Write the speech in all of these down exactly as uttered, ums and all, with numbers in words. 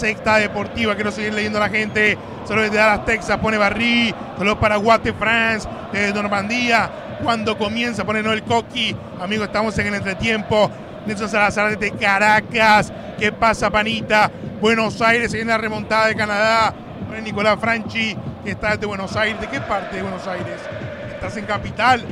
secta deportiva. Quiero seguir leyendo a la gente. Saludos desde Dallas, Texas, pone Barry. Saludos para Guate, France, desde Normandía. Cuando comienza, pone Noel Coqui. Amigos, estamos en el entretiempo. Nelson Salazar desde Caracas. ¿Qué pasa, panita? Buenos Aires, se viene la remontada de Canadá. Pone Nicolás Franchi, que está desde Buenos Aires. ¿De qué parte de Buenos Aires? ¿Estás en Capital?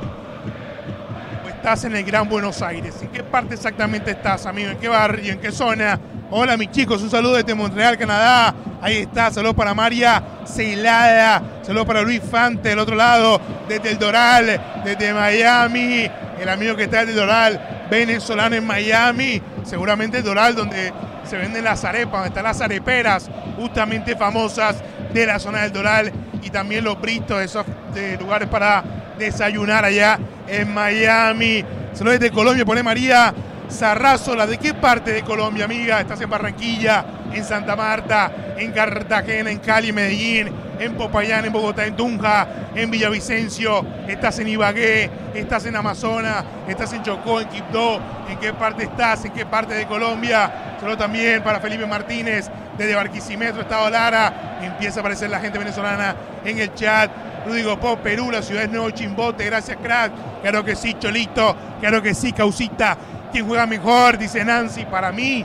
¿O estás en el Gran Buenos Aires? ¿En qué parte exactamente estás, amigo? ¿En qué barrio? ¿En qué zona? Hola, mis chicos, un saludo desde Montreal, Canadá. Ahí está, saludos para María Celada, saludos para Luis Fante del otro lado, desde el Doral, desde Miami. El amigo que está desde el Doral, venezolano en Miami. Seguramente el Doral, donde se venden las arepas, donde están las areperas, justamente famosas de la zona del Doral. Y también los bristos, esos de lugares para desayunar allá en Miami. Saludos desde Colombia, pone María Sarrazola. ¿De qué parte de Colombia, amiga? ¿Estás en Barranquilla, en Santa Marta, en Cartagena, en Cali, en Medellín, en Popayán, en Bogotá, en Tunja, en Villavicencio? ¿Estás en Ibagué? ¿Estás en Amazonas? ¿Estás en Chocó, en Quibdó? ¿En qué parte estás? ¿En qué parte de Colombia? Solo también para Felipe Martínez desde Barquisimeto, Estado Lara. Empieza a aparecer la gente venezolana en el chat. Rudigo Pop, Perú, la ciudad es Nuevo Chimbote. Gracias, crack. Claro que sí, Cholito. Claro que sí, Causita. ¿Quién juega mejor? Dice Nancy. Para mí,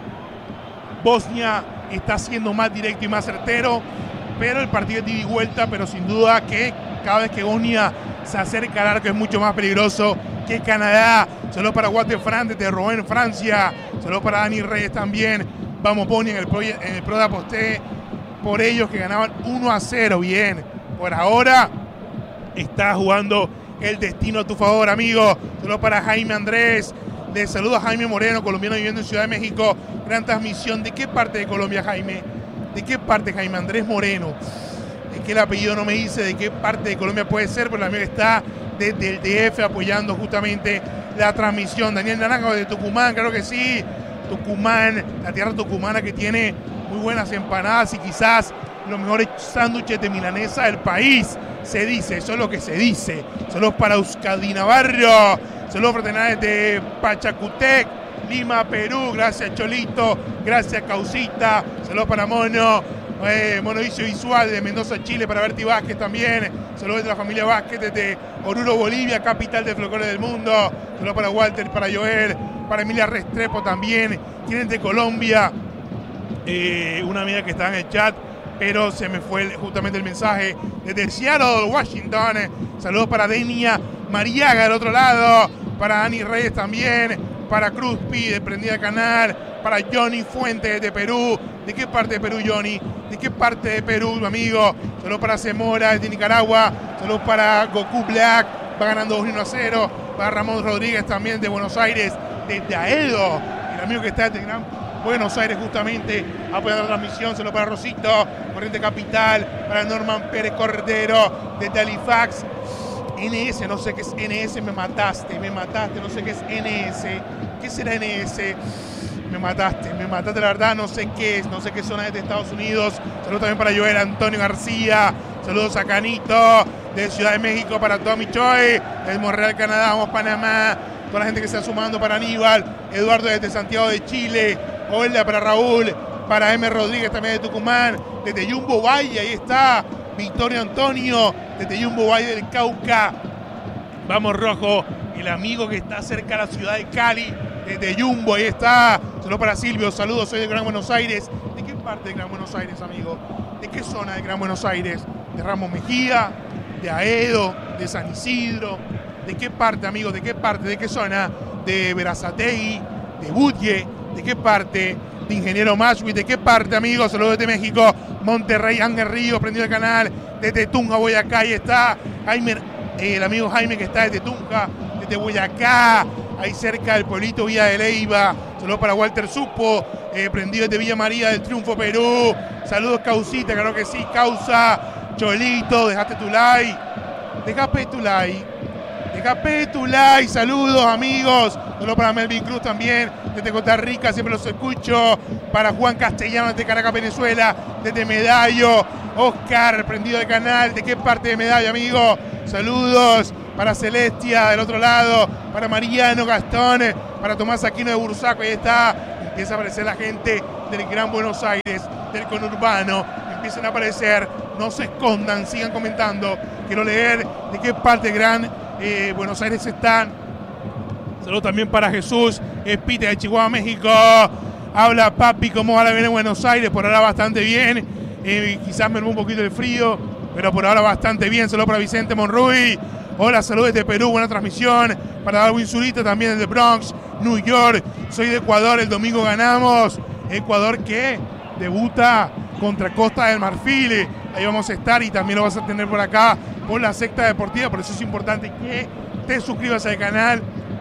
Bosnia está siendo más directo y más certero, pero el partido es de ida y vuelta. Pero sin duda que cada vez que Bosnia se acerca al arco es mucho más peligroso que Canadá. Saludos para Guate Fran desde Rouen, Francia. Saludos para Dani Reyes también. Vamos, Bosnia en el pro, en el pro de aposté por ellos, que ganaban uno a cero. Bien, por ahora está jugando el destino a tu favor, amigo. Saludos para Jaime Andrés. De saludos a Jaime Moreno, colombiano viviendo en Ciudad de México. Gran transmisión. ¿De qué parte de Colombia, Jaime? ¿De qué parte, Jaime Andrés Moreno? Es que el apellido no me dice de qué parte de Colombia puede ser, pero el amigo está desde el D F apoyando justamente la transmisión. Daniel Naranjo de Tucumán, claro que sí. Tucumán, la tierra tucumana que tiene muy buenas empanadas y quizás los mejores sándwiches de milanesa del país. Se dice, eso es lo que se dice. Saludos para Euskadi Navarro. Saludos fraternales de Pachacutec, Lima, Perú. Gracias, Cholito. Gracias, Causita. Saludos para Mono. Eh, Mono Vicio Visual de Mendoza, Chile, para Berti Vázquez también. Saludos de la familia Vázquez desde Oruro, Bolivia, capital del folclore del mundo. Saludos para Walter, para Joel, para Emilia Restrepo también. Tienen de Colombia. Eh, una amiga que está en el chat, pero se me fue el, justamente el mensaje desde Seattle, Washington. Saludos para Denia Mariaga del otro lado, para Dani Reyes también, para Cruz Pi de Prendida Canal, para Johnny Fuentes de Perú. ¿De qué parte de Perú, Johnny? ¿De qué parte de Perú, mi amigo? Saludos para Zemora de Nicaragua. Saludos para Goku Black, va ganando uno a cero. Para Ramón Rodríguez también de Buenos Aires, desde Aedo, el amigo que está desde Gran Buenos Aires justamente apoyando la transmisión. Saludos para Rosito, Corriente Capital, para Norman Pérez Cordero desde Halifax. N S, no sé qué es N S, me mataste, me mataste, no sé qué es N S. ¿Qué será N S? Me mataste, me mataste, la verdad, no sé qué es, no sé qué zona es de Estados Unidos. Saludos también para Joel Antonio García. Saludos a Canito de Ciudad de México, para Tommy Choi, de Montreal, Canadá, vamos Panamá. Toda la gente que está sumando, para Aníbal, Eduardo desde Santiago de Chile. Hola para Raúl, para M. Rodríguez también de Tucumán, desde Jumbo Valle, ahí está Victorio Antonio, desde Jumbo Valle del Cauca. Vamos rojo, el amigo que está cerca de la ciudad de Cali, desde Jumbo, ahí está. Saludos para Silvio, saludos, soy de Gran Buenos Aires. ¿De qué parte de Gran Buenos Aires, amigo? ¿De qué zona de Gran Buenos Aires? ¿De Ramos Mejía? ¿De Aedo? ¿De San Isidro? ¿De qué parte, amigo? ¿De qué parte? ¿De qué zona? ¿De Berazategui? ¿De Budye? ¿De qué parte? De Ingeniero Mashwi. ¿De qué parte, amigos? Saludos desde México. Monterrey, Ángel Río, prendido el canal. Desde Tunja, Boyacá. Ahí está Jaime, eh, el amigo Jaime que está desde Tunja, desde Boyacá. Ahí cerca del pueblito Villa de Leyva. Saludos para Walter Supo, eh, prendido desde Villa María del Triunfo, Perú. Saludos, Causita, claro que sí. Causa, Cholito, dejaste tu like. Dejaste tu like. Dejaste tu like. Saludos, amigos. Saludos para Melvin Cruz también, desde Costa Rica, siempre los escucho. Para Juan Castellano desde Caracas, Venezuela, desde Medallo. Oscar, prendido del canal. ¿De qué parte de Medallo, amigo? Saludos para Celestia del otro lado, para Mariano Gastón, para Tomás Aquino de Bursaco. Ahí está, empieza a aparecer la gente del Gran Buenos Aires. del conurbano. Empiezan a aparecer, no se escondan, sigan comentando. Quiero leer de qué parte de Gran eh, Buenos Aires están. Saludos también para Jesús Espita de Chihuahua, México. Habla papi, ¿cómo va la vida en Buenos Aires? Por ahora bastante bien. Eh, quizás me un poquito el frío, pero por ahora bastante bien. Saludos para Vicente Monruy. Hola, saludos desde Perú, buena transmisión. Para Darwin Zurita también desde Bronx, New York. Soy de Ecuador, el domingo ganamos. Ecuador que debuta contra Costa del Marfil. Ahí vamos a estar y también lo vas a tener por acá por la secta deportiva. Por eso es importante que te suscribas al canal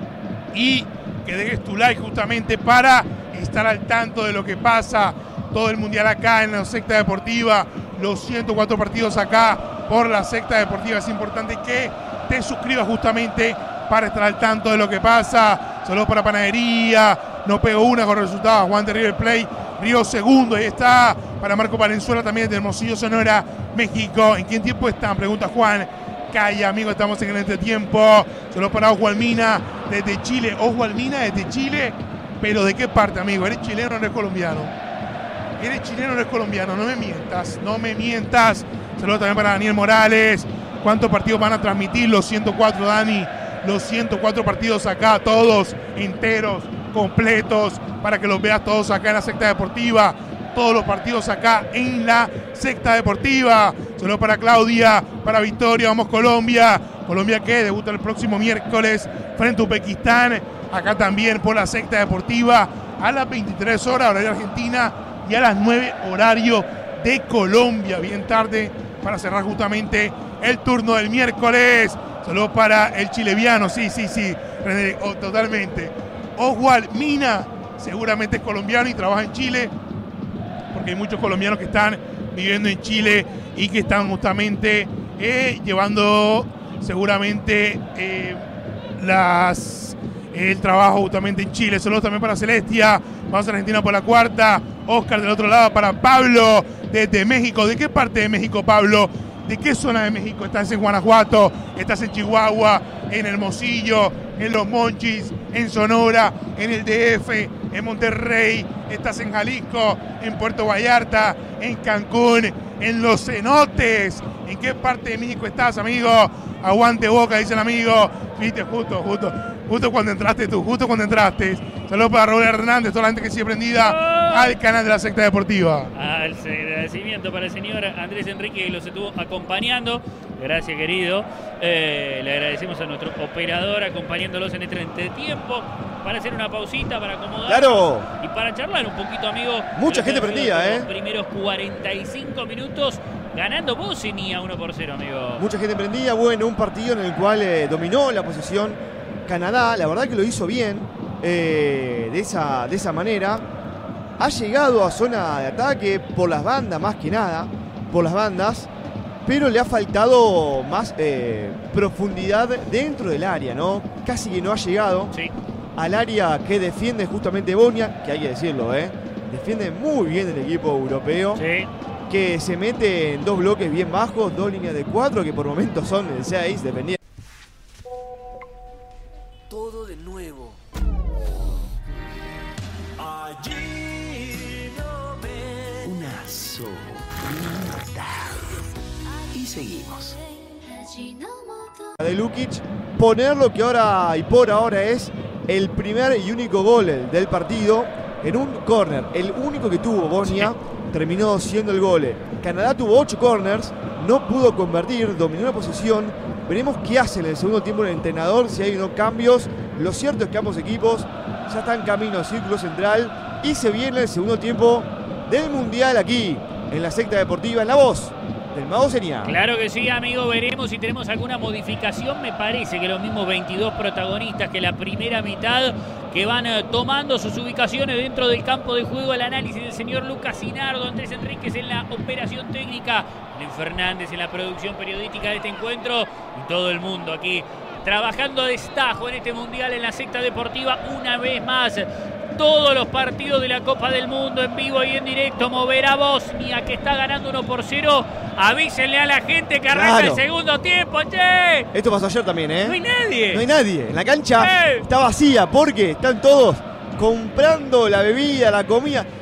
y que dejes tu like justamente para estar al tanto de lo que pasa. Todo el mundial acá en la secta deportiva, los ciento cuatro partidos acá por la secta deportiva. Es importante que te suscribas justamente para estar al tanto de lo que pasa. Saludos para Panadería, no pegó una con resultados. Juan de River Plate, Río segundo, ahí está. Para Marco Valenzuela también de Hermosillo, Sonora, México. ¿En qué tiempo están? Pregunta Juan. Calla, amigo, estamos en el entretiempo. Saludos para Ojo Almina desde Chile. Ojo Almina desde Chile, pero ¿de qué parte, amigo? ¿Eres chileno o eres colombiano? Eres chileno o eres colombiano, no me mientas, no me mientas. Saludos también para Daniel Morales. ¿Cuántos partidos van a transmitir? Los ciento cuatro, Dani. Los ciento cuatro partidos acá, todos enteros, completos, para que los veas todos acá en la secta deportiva. Todos los partidos acá en la secta deportiva. Saludos para Claudia, para Victoria, vamos Colombia. Colombia que debuta el próximo miércoles frente a Uzbekistán. Acá también por la secta deportiva a las veintitrés horas, horario de Argentina, y a las nueve horario de Colombia. Bien tarde para cerrar justamente el turno del miércoles. Saludos para el chileviano, sí, sí, sí, René, oh, totalmente. Oswald Mina, seguramente es colombiano y trabaja en Chile, porque hay muchos colombianos que están viviendo en Chile y que están justamente eh, llevando seguramente eh, las, el trabajo justamente en Chile. Saludos también para Celestia, vamos a Argentina por la cuarta. Oscar del otro lado para Pablo desde México. ¿De qué parte de México, Pablo? ¿De qué zona de México? ¿Estás en Guanajuato? ¿Estás en Chihuahua? ¿En Hermosillo? ¿En Los Monchis? ¿En Sonora? ¿En el D F? ¿En Monterrey? ¿Estás en Jalisco? ¿En Puerto Vallarta? ¿En Cancún? ¿En Los Cenotes? ¿En qué parte de México estás, amigo? Aguante Boca, dice el amigo. Viste, justo, justo, justo cuando entraste tú, justo cuando entraste. Saludos para Raúl Hernández, toda la gente que sigue prendida al canal de la secta deportiva. Al agradecimiento para el señor Andrés Enrique, que los estuvo acompañando. Gracias, querido. Eh, le agradecemos a nuestro operador acompañándolos en este entretiempo para hacer una pausita, para acomodar. ¡Claro! Y para charlar un poquito, amigo. Mucha gente prendida, ¿eh? Los primeros cuarenta y cinco minutos ganando Bosnia uno por cero, amigo. Mucha gente prendida. Bueno, un partido en el cual eh, dominó la posesión Canadá. La verdad que lo hizo bien eh, de, esa, de esa manera. Ha llegado a zona de ataque por las bandas, más que nada, por las bandas, pero le ha faltado más eh, profundidad dentro del área, ¿no? Casi que no ha llegado sí. al área que defiende justamente Bosnia, que hay que decirlo, ¿eh? Defiende muy bien el equipo europeo, sí. que se mete en dos bloques bien bajos, dos líneas de cuatro, que por momentos son de seis, dependiendo. Todo de nuevo. Allí no ves una sobrita. Y seguimos. De Lukic, poner lo que ahora y por ahora es el primer y único gol del partido en un córner. El único que tuvo Bosnia terminó siendo el gol. Canadá tuvo ocho corners, no pudo convertir, dominó la posesión. Veremos qué hace en el segundo tiempo el entrenador, si hay unos cambios. Lo cierto es que ambos equipos ya están camino al círculo central y se viene el segundo tiempo del Mundial aquí en la secta deportiva, en la voz del Mago Sería. Claro que sí, amigo, veremos si tenemos alguna modificación. Me parece que los mismos veintidós protagonistas que la primera mitad, que van eh, tomando sus ubicaciones dentro del campo de juego. El análisis del señor Lucas Sinardo, Andrés Enríquez en la operación técnica, Luis Fernández en la producción periodística de este encuentro y todo el mundo aquí trabajando a destajo en este Mundial en la secta deportiva una vez más. Todos los partidos de la Copa del Mundo en vivo y en directo. Mover a Bosnia, que está ganando uno por cero. Avísenle a la gente que arranca Claro. el segundo tiempo, che. Esto pasó ayer también, ¿eh? No hay nadie. No hay nadie. En la cancha ¡Eh! está vacía porque están todos comprando la bebida, la comida.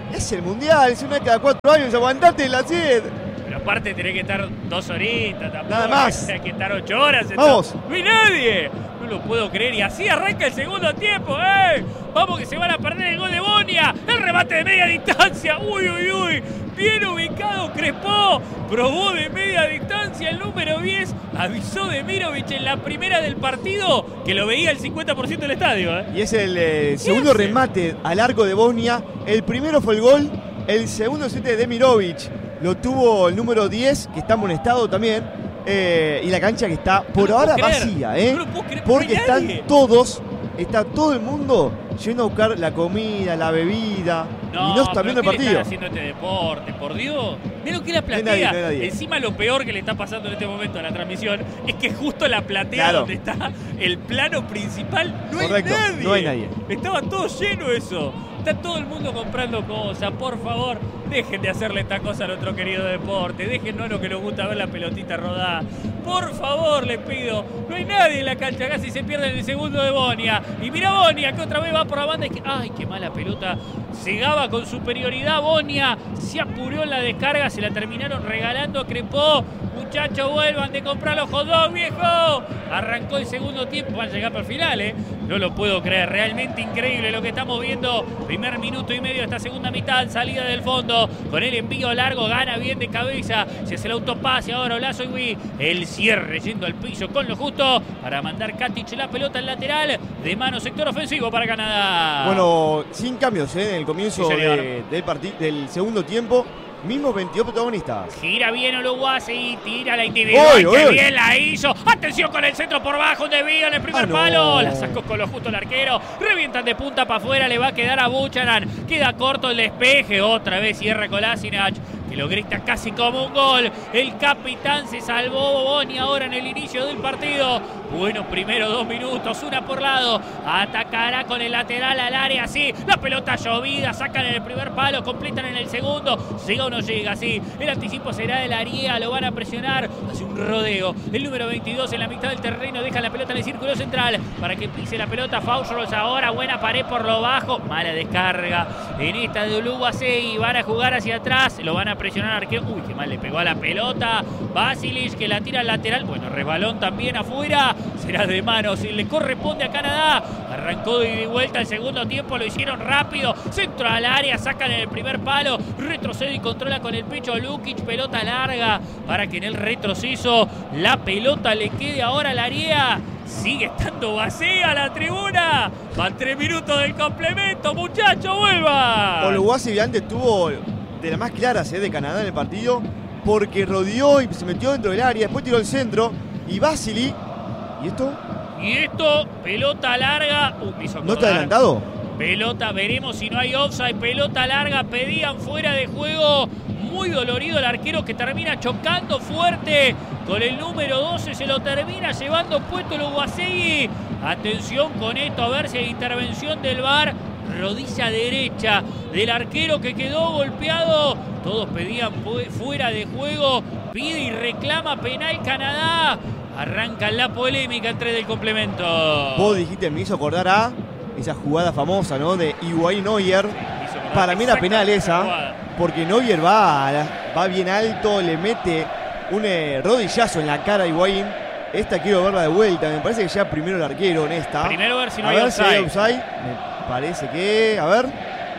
Es el mundial, es una vez cada cuatro años, aguantate la sed. Pero aparte tenés que estar dos horitas, tampoco. Nada más. Hay que estar ocho horas. Vamos. No hay nadie. No lo puedo creer. Y así arranca el segundo tiempo. ¡Eh! Vamos que se van a perder el gol de Bonia. El remate de media distancia. Uy, uy, uy. Bien ubicado Crespó. Probó de media distancia el número diez. Avisó de Mirovic en la primera del partido que lo veía el cincuenta por ciento del estadio. ¿eh? Y es el eh, segundo hace? remate al arco de Bosnia. El primero fue el gol. El segundo es este de Mirovic. Lo tuvo el número diez, que está amonestado también. Eh, y la cancha que está por No lo ahora puedo creer. vacía, ¿eh? No lo puedo creer, Porque no hay están nadie. todos, está todo el mundo yendo a buscar la comida, la bebida. No, y no está viendo el ¿pero qué le partido. están haciendo este deporte? Por Dios. Mira lo que es la No hay platea. nadie, no hay nadie. Encima lo peor que le está pasando en este momento a la transmisión es que justo la platea Claro. donde está el plano principal no Correcto, hay nadie. no hay nadie. Estaba todo lleno eso. Está todo el mundo comprando cosas. Por favor, dejen de hacerle esta cosa al otro querido deporte. Déjennos lo que nos gusta ver la pelotita rodar. Por favor, les pido. No hay nadie en la cancha. Casi se pierde en el segundo de Bonia. Y mira Bonia que otra vez va por la banda. Y que, ay, qué mala pelota. Cegaba con superioridad Bonia. Se apuró en la descarga. Se la terminaron regalando a Crespó. Muchachos, vuelvan de comprar los hot dogs, viejo. Arrancó el segundo tiempo. Van a llegar para el final, ¿eh? No lo puedo creer. Realmente increíble lo que estamos viendo. Primer minuto y medio de esta segunda mitad. Salida del fondo. Con el envío largo. Gana bien de cabeza. Se hace el autopase. Ahora Olazo y el cierre yendo al piso con lo justo. Para mandar Katic la pelota al lateral. De mano sector ofensivo para Canadá. Bueno, sin cambios, ¿eh? En el comienzo Sí, señor. de- del, parti- del segundo tiempo. Mismos veintidós protagonistas. Gira bien Oluwasi, tira la individual, Uy, que uy. bien la hizo. Atención con el centro por bajo, un desvío en el primer Ah, no. palo. La sacó con lo justo el arquero. Revientan de punta para afuera, le va a quedar a Buchanan. Queda corto el despeje, otra vez cierra Kolasinac, que lo grita casi como un gol. El capitán se salvó, Boni ahora en el inicio del partido. Bueno, primero dos minutos, una por lado. Atacará con el lateral al área, sí. La pelota llovida, sacan en el primer palo, completan en el segundo. Llega o no llega, sí. El anticipo será del Ariea, lo van a presionar. Hace un rodeo. El número veintidós en la mitad del terreno, deja la pelota en el círculo central para que pise la pelota. Faustros ahora, buena pared por lo bajo. Mala descarga en esta de Oluwasi. Van a jugar hacia atrás, lo van a presionar al arquero. Uy, qué mal le pegó a la pelota. Basilic que la tira al lateral. Bueno, resbalón también afuera. Será de manos y le corresponde a Canadá. Arrancó de ida y vuelta el segundo tiempo, lo hicieron rápido. Centro al área, sacan en el primer palo. Retrocede y controla con el pecho Lukic. Pelota larga para que en el retroceso la pelota le quede ahora al área. Sigue estando vacía la tribuna. Van tres minutos del complemento, muchachos, vuelvan. Oluwasi antes tuvo de las más claras, ¿eh? De Canadá en el partido, porque rodeó y se metió dentro del área, después tiró el centro y Basili. ¿Y esto? Y esto, pelota larga. Uh, me hizo ¿No acordar. está adelantado? Pelota, veremos si no hay offside. Pelota larga, pedían fuera de juego. Muy dolorido el arquero que termina chocando fuerte con el número doce. Se lo termina llevando puesto el Oluwasi. Atención con esto, a ver si hay intervención del V A R. Rodilla derecha del arquero que quedó golpeado. Todos pedían fuera de juego. Pide y reclama penal Canadá. Arranca la polémica entre del complemento. Vos dijiste, me hizo acordar a esa jugada famosa, ¿no? De Higuaín Neuer. Para mí era penal esa, porque Neuer va, a la- va bien alto, le mete un eh, rodillazo en la cara a Higuaín. Esta quiero verla de vuelta, me parece que ya primero el arquero en esta. Primero ver si no a hay ver si hay offside. offside. Me parece que, a ver.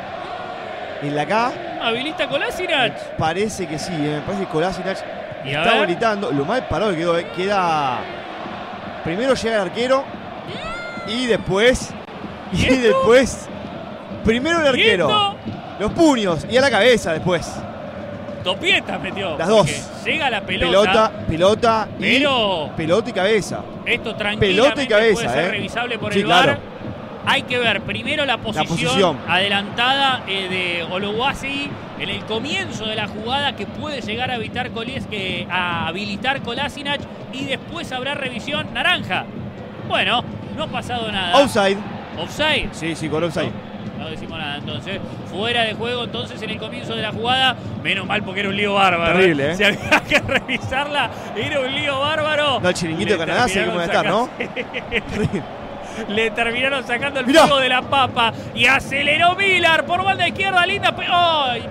En la acá, Habilita Kolasinac. parece que sí, eh, me parece que Kolasinac Y a está ver. gritando. Lo mal parado que quedó, eh, queda. Primero llega el arquero y después. ¿Y Y, esto? después. Primero el ¿Y arquero. esto? Los puños y a la cabeza después. Topietas metió. Las dos. porque Llega la pelota. Pelota, pelota y. Pero Pelota y cabeza. esto tranquilamente Pelota y cabeza, puede ser eh. revisable por Sí, el V A R. claro. Hay que ver primero la posición, posición. adelantada eh, de Oluwasi en el comienzo de la jugada que puede llegar a, evitar Colis, que, a habilitar Kolasinac y después habrá revisión naranja. Bueno, no ha pasado nada. Offside. Offside. Sí, sí, con offside. No decimos nada, entonces. Fuera de juego, entonces, en el comienzo de la jugada. Menos mal porque era un lío bárbaro. Terrible, ¿eh? Si había que revisarla, era un lío bárbaro. No, el chiringuito de Le Canadá, sé terminaron cómo estar, ¿no? sacando- Le terminaron sacando el Mirá. fuego de la papa. Y aceleró Miller por banda izquierda. Linda. ¡Ay,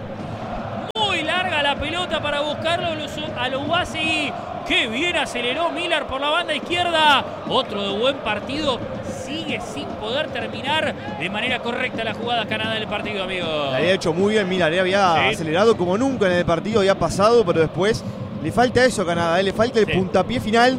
no! Muy larga la pelota para buscarlo a Louassy. ¡Qué bien aceleró Miller por la banda izquierda! Otro de buen partido. Sigue sin poder terminar de manera correcta la jugada Canadá del partido, amigo. La había hecho muy bien Miller, había Sí. acelerado como nunca en el partido, había pasado, pero después le falta eso a Canadá, ¿eh? Le falta el Sí. puntapié final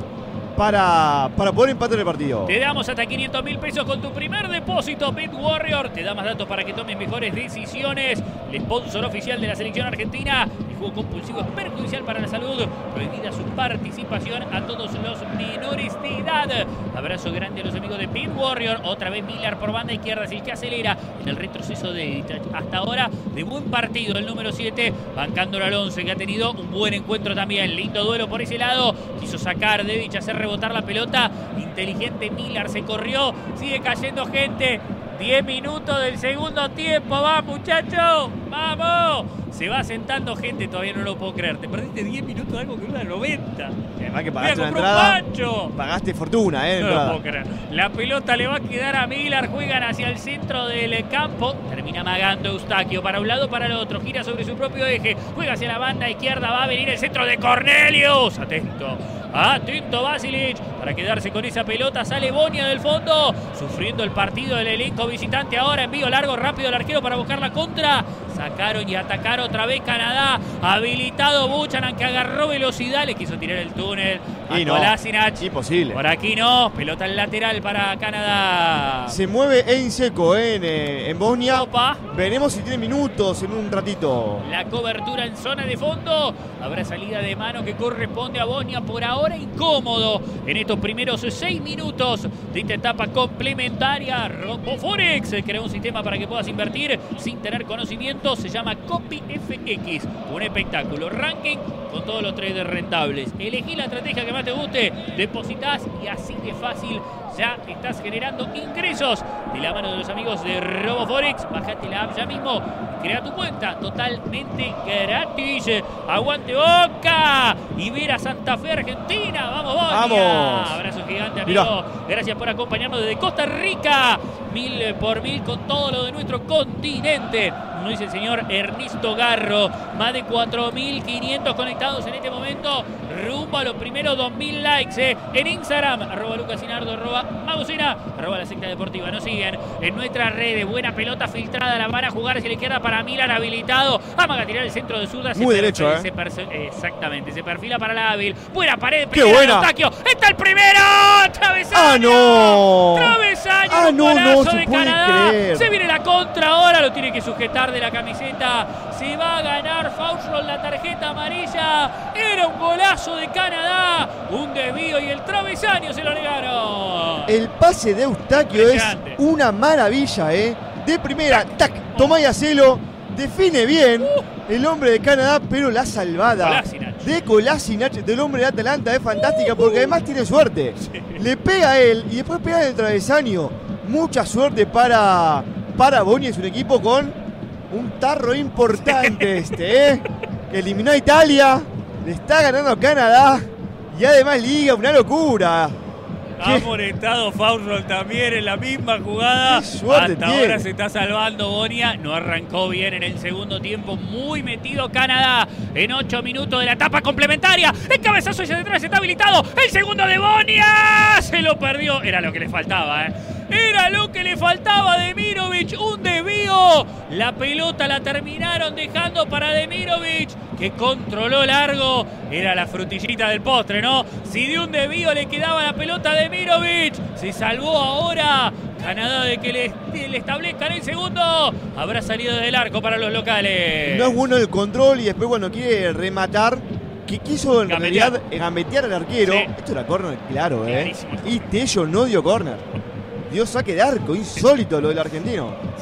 para, para poder empatar el partido. Te damos hasta quinientos mil pesos con tu primer depósito. Bit Warrior te da más datos para que tomes mejores decisiones. El sponsor oficial de la selección argentina. El juego compulsivo es perjudicial para la salud. Prohibida su participación a todos los menores de edad. Abrazo grande a los amigos de Bit Warrior. Otra vez Miller por banda izquierda. Es el que acelera en el retroceso de hasta ahora de buen partido. El número siete bancándolo al once, que ha tenido un buen encuentro también. Lindo duelo por ese lado. Quiso sacar Devic, hacer rebotar la pelota. Inteligente Miller, se corrió. Sigue cayendo gente. diez minutos del segundo tiempo. Va, muchachos. Vamos. Se va sentando gente. Todavía no lo puedo creer. Te perdiste diez minutos de algo que dura noventa. Además que Voy a pagaste una comprar un entrada. pancho. Pagaste fortuna, ¿eh? No lo entrada. puedo creer. La pelota le va a quedar a Miller. Juegan hacia el centro del campo. Termina amagando Eustaquio para un lado, para el otro. Gira sobre su propio eje. Juega hacia la banda izquierda. Va a venir el centro de Cornelius. Atento. Atento Basilic para quedarse con esa pelota. Sale Bonia del fondo. Sufriendo el partido del elenco visitante. Ahora envío largo, rápido el arquero para buscar la contra. Sacaron y atacaron otra vez Canadá. Habilitado Buchanan, que agarró velocidad. Le quiso tirar el túnel a Y no, Kolasinac. imposible. Por aquí no. Pelota al lateral para Canadá. Se mueve en seco, ¿eh? en, eh, en Bosnia. Opa. Veremos si tiene minutos en un ratito. La cobertura en zona de fondo. Habrá salida de mano que corresponde a Bosnia. Por ahora incómodo en estos primeros seis minutos de esta etapa complementaria. Roboforex crea un sistema para que puedas invertir sin tener conocimiento. Se llama CopyFX. Un espectáculo. Ranking con todos los traders rentables. Elegí la estrategia que más te guste. Depositas y así de fácil ya estás generando ingresos de la mano de los amigos de Roboforex. Bájate la app ya mismo. Crea tu cuenta totalmente gratis. Aguante Boca. Y ver a Santa Fe, Argentina. Vamos, Bonia. Vamos. Abrazo gigante, amigo. Mirá. Gracias por acompañarnos desde Costa Rica. Mil por mil con todo lo de nuestro continente. Nos dice el señor Ernesto Garro. Más de cuatro mil quinientos conectados en este momento. Rumbo a los primeros dos mil likes eh. en Instagram. Arroba Lucasinardo, arroba Magosina, arroba la secta deportiva. Nos siguen en nuestras redes. Buena pelota filtrada. La van a jugar hacia la izquierda para Miller, habilitado. Amaga a tirar el centro de zurda. Muy derecho, eh. Se exactamente. Se perfila para la hábil. Buena pared. ¡Qué buena! Eustaquio. ¡Está el primero! ¡Travesaño! ¡Ah, no! ¡Travesaño! ¡Ah, Un no, golazo no se de puede Canadá. creer! Se viene la contra ahora. Lo tiene que sujetar de la camiseta. Se va a ganar Faustron la tarjeta amarilla. Era un golazo de Canadá. Un desvío y el travesaño se lo negaron. El pase de Eustaquio es Impresionante. una maravilla, ¿eh? De primera, tac, toma y hacelo. Define bien el hombre de Canadá, pero la salvada Kolasinac. de Kolasinac, del hombre de Atalanta, es fantástica porque además tiene suerte. Le pega a él y después pega en el travesaño. Mucha suerte para, para Bosnia. Es un equipo con un tarro importante este, ¿eh? Que eliminó a Italia, le está ganando a Canadá y además liga, una locura. Ha molestado Faustron también en la misma jugada. Qué suerte Hasta tiene. ahora se está salvando Bonia. No arrancó bien en el segundo tiempo. Muy metido Canadá en ocho minutos de la etapa complementaria. El cabezazo hacia detrás está habilitado. El segundo de Bonia. Se lo perdió. Era lo que le faltaba, ¿eh? Era lo que le faltaba a Demirovic. Un desvío. La pelota la terminaron dejando para Demirovic, que controló largo. Era la frutillita del postre, ¿no? Si de un desvío le quedaba la pelota a Demirovic, se salvó ahora Canadá de que le, le establezcan el segundo. Habrá salido del arco para los locales. No es bueno el control y después cuando quiere rematar, que quiso en Gambetear. realidad gambetear al arquero. Sí. Esto era córner, claro, ¿eh? Clarísimo. Y Tello no dio córner. Dio saque de arco, insólito lo del argentino.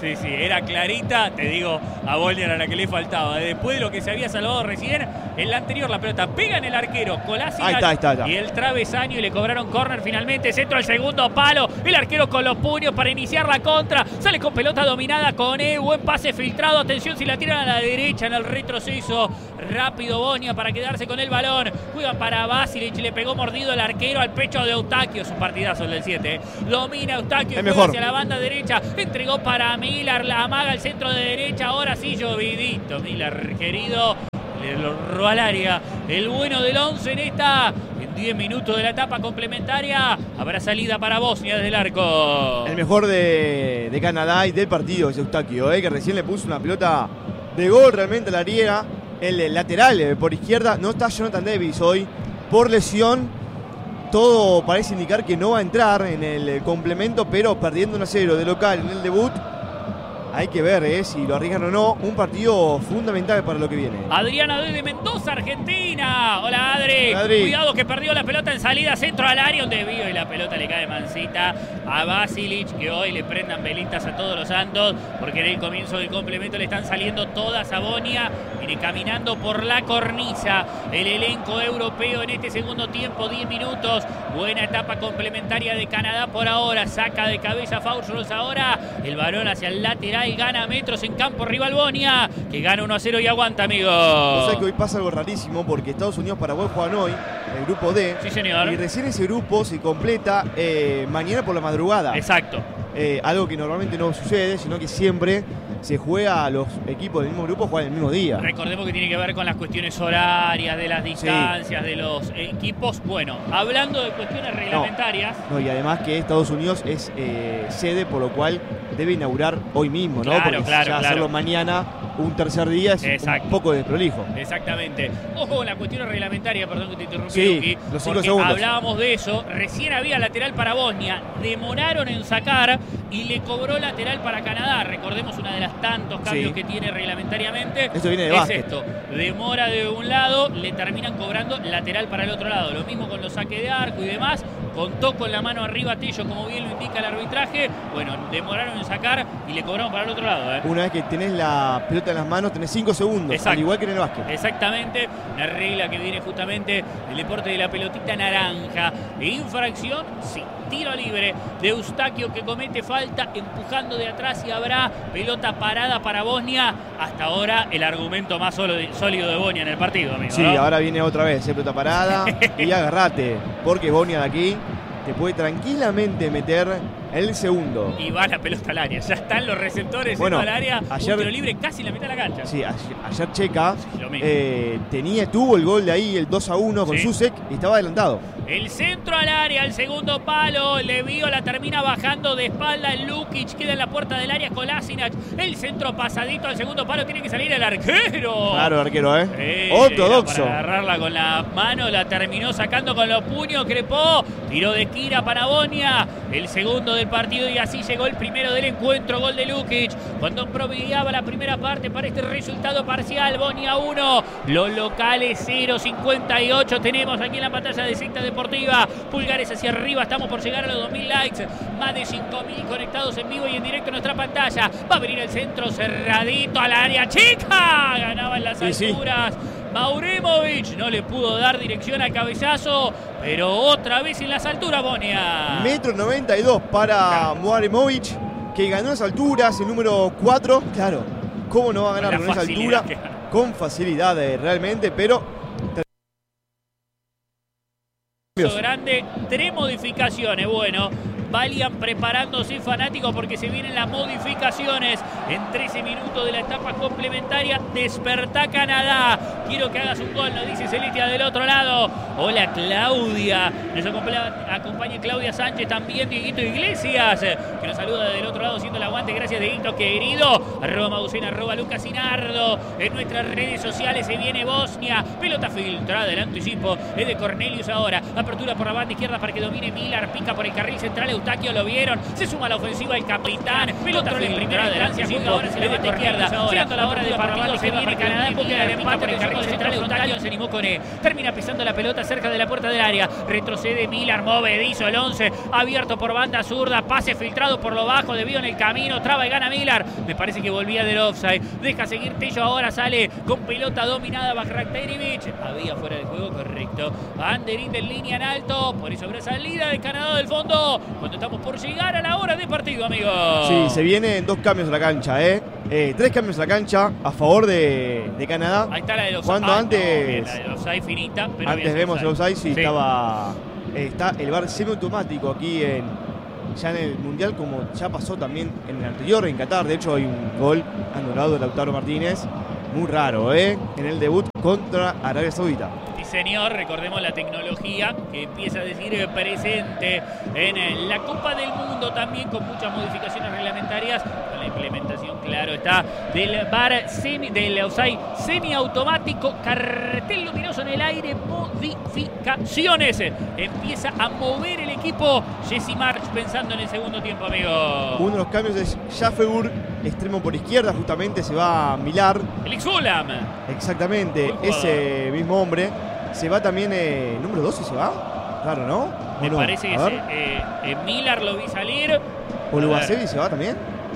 Sí, sí, era clarita, te digo, a Bosnia era la que le faltaba. Después de lo que se había salvado recién, en la anterior la pelota pega en el arquero Kolasinac ahí está, ahí está, ahí está. Y el travesaño y le cobraron córner finalmente. Centro al segundo palo, el arquero con los puños para iniciar la contra. Sale con pelota dominada con E, buen pase filtrado. Atención si la tiran a la derecha en el retroceso. Rápido Bosnia para quedarse con el balón. Juegan para Basilic, le pegó mordido el arquero al pecho de Eustaquio. Es un partidazo el del siete. ¿eh? Domina Eustaquio y juega hacia la banda derecha. Entregó para Miller, la amaga al centro de derecha. Ahora sí, llovidito. Miller, querido, le lo robó al área. El bueno del once en esta. En diez minutos de la etapa complementaria habrá salida para Bosnia desde el arco. El mejor de, de Canadá y del partido es Eustaquio, ¿eh? Que recién le puso una pelota de gol realmente a la ariera. El lateral eh, por izquierda. No está Jonathan Davis hoy por lesión. Todo parece indicar que no va a entrar en el complemento, pero perdiendo uno a cero de local en el debut. Hay que ver eh, si lo arriesgan o no. Un partido fundamental para lo que viene. Adriana Doy de Mendoza, Argentina. Hola, Adri. Adri. Cuidado que perdió la pelota en salida, centro al área, un desvío y la pelota le cae mansita a Basilic, que hoy le prendan velitas a todos los santos, porque en el comienzo del complemento le están saliendo todas a Bosnia. Viene caminando por la cornisa el elenco europeo en este segundo tiempo, diez minutos. Buena etapa complementaria de Canadá por ahora. Saca de cabeza Faustros ahora. El balón hacia el lateral. Gana metros en campo rival Bosnia, que gana uno a cero y aguanta, amigo. O sea que hoy pasa algo rarísimo porque Estados Unidos Paraguay juegan hoy, el grupo D. Sí, señor. Y recién ese grupo se completa eh, mañana por la madrugada. Exacto. Eh, algo que normalmente no sucede, sino que siempre se juega a los equipos del mismo grupo, juegan el mismo día. Recordemos que tiene que ver con las cuestiones horarias, de las distancias, sí, de los equipos. Bueno, hablando de cuestiones reglamentarias. No, no y además que Estados Unidos es eh, sede, por lo cual debe inaugurar hoy mismo, ¿no? Claro, Porque claro, ya claro. hacerlo mañana, un tercer día, es Exacto. un poco desprolijo. Exactamente. Ojo con la cuestión reglamentaria, perdón que te interrumpí, Sí, Luqui, los cinco porque segundos. hablábamos de eso. Recién había lateral para Bosnia, demoraron en sacar y le cobró lateral para Canadá. Recordemos una de las tantos cambios Sí. que tiene reglamentariamente. Esto viene de es básquet. esto, demora de un lado, le terminan cobrando lateral para el otro lado. Lo mismo con los saques de arco y demás. Contó con la mano arriba Tello, como bien lo indica el arbitraje. Bueno, demoraron en sacar y le cobraron para el otro lado. ¿eh? Una vez que tenés la pelota en las manos, tenés cinco segundos, Exacto. al igual que en el básquet. Exactamente, una regla que viene justamente del deporte de la pelotita naranja. Infracción, sí. Tiro libre de Eustaquio, que comete falta empujando de atrás, y habrá pelota parada para Bosnia. Hasta ahora el argumento más sólido de Bosnia en el partido, amigo. Sí, ¿no? ahora viene otra vez, eh, pelota parada y agarrate, porque Bosnia de aquí te puede tranquilamente meter el segundo. Y va la pelota al área, ya están los receptores Bueno, yendo al área. ayer- Un tiro libre casi en la mitad de la cancha. Sí, ayer, ayer Checa lo mismo. eh, tenía, tuvo el gol de ahí, el dos a uno con Sí. Susek, y estaba adelantado. El centro al área, el segundo palo, le vio, la termina bajando de espalda el Lukic, queda en la puerta del área Kolasinac, el centro pasadito al segundo palo, tiene que salir el arquero. Claro, el arquero, ¿eh? Eh, Ortodoxo. Para agarrarla con la mano, la terminó sacando con los puños, crepó, tiró de esquina para Bosnia, el segundo del partido, y así llegó el primero del encuentro, gol de Lukic, cuando promediaba la primera parte para este resultado parcial. Bosnia uno, los locales cero, cincuenta y ocho tenemos aquí en la pantalla de Secta Deportiva. Pulgares hacia arriba, estamos por llegar a los dos mil likes, más de cinco mil conectados en vivo y en directo en nuestra pantalla. Va a venir el centro cerradito al área chica, ganaba en las Sí, alturas. sí. Mauremovic no le pudo dar dirección al cabezazo, pero otra vez en las alturas Bosnia. Metro noventa y dos para Muaremovic, que ganó las alturas, el número cuatro. Claro, ¿cómo no va a ganar la con esa facilidad altura? que gana. Con facilidad eh, realmente, pero grande, tres modificaciones. Bueno, vayan preparándose, fanáticos, porque se vienen las modificaciones en trece minutos de la etapa complementaria. Despertá Canadá, quiero que hagas un gol, nos dice Celestia del otro lado. Hola Claudia, nos acompaña, acompaña Claudia Sánchez, también Dieguito Iglesias, que nos saluda del otro lado haciendo el aguante. Gracias, Dieguito querido. Arroba Magucena, arroba Lucas Sinardo. En nuestras redes sociales se viene Bosnia, pelota filtrada, el anticipo es de Cornelius ahora. Apertura por la banda izquierda para que domine Miller, pica por el carril central Eustaquio, lo vieron. Se suma a la ofensiva el capitán. Pelota en primera instancia. Ahora se le va a izquierda. Llegando a la hora de partido. Se viene Canadá en busca del empate por el carril central. Eustaquio se animó con él. Termina pisando la pelota cerca de la puerta del área. Retrocede Miller. Movedizo el once. Abierto por banda zurda. Pase filtrado por lo bajo. Debió en el camino. Traba y gana Miller. Me parece que volvía del offside. Deja seguir Tello. Ahora sale con pelota dominada Bajraktarevic. Había fuera de juego, correcto. Anderín en línea en alto. Por eso habrá salida de Canadá del fondo. Cuando estamos por llegar a la hora de partido, amigos. Sí, se vienen dos cambios a la cancha, ¿eh? eh tres cambios a la cancha a favor de, de Canadá. Ahí está la de los Cuando ah, antes. No, bien, la de los offside finita. Pero antes vemos el offside, sí, sí. estaba. Eh, está el V A R semiautomático aquí en. Ya en el Mundial, como ya pasó también en el anterior, en Qatar. De hecho, hay un gol anulado de Lautaro Martínez. Muy raro, ¿eh? En el debut contra Arabia Saudita. Sí, señor. Recordemos la tecnología que empieza a decir presente en la Copa del Mundo también, con muchas modificaciones reglamentarias. Con la implementación, claro, está del V A R semi, del offside semiautomático. Cartel luminoso en el aire. Modificaciones. Empieza a mover el equipo. Jesse March pensando en el segundo tiempo, amigo. Uno de los cambios es Jaffeur, extremo por izquierda, justamente se va a Millar. El Ixulam. Exactamente, ese mismo hombre. Se va también, eh, número doce se va. Claro, ¿no? Me no? parece que a sí. Eh, eh, Millar lo vi salir. Oluwasevi se va también.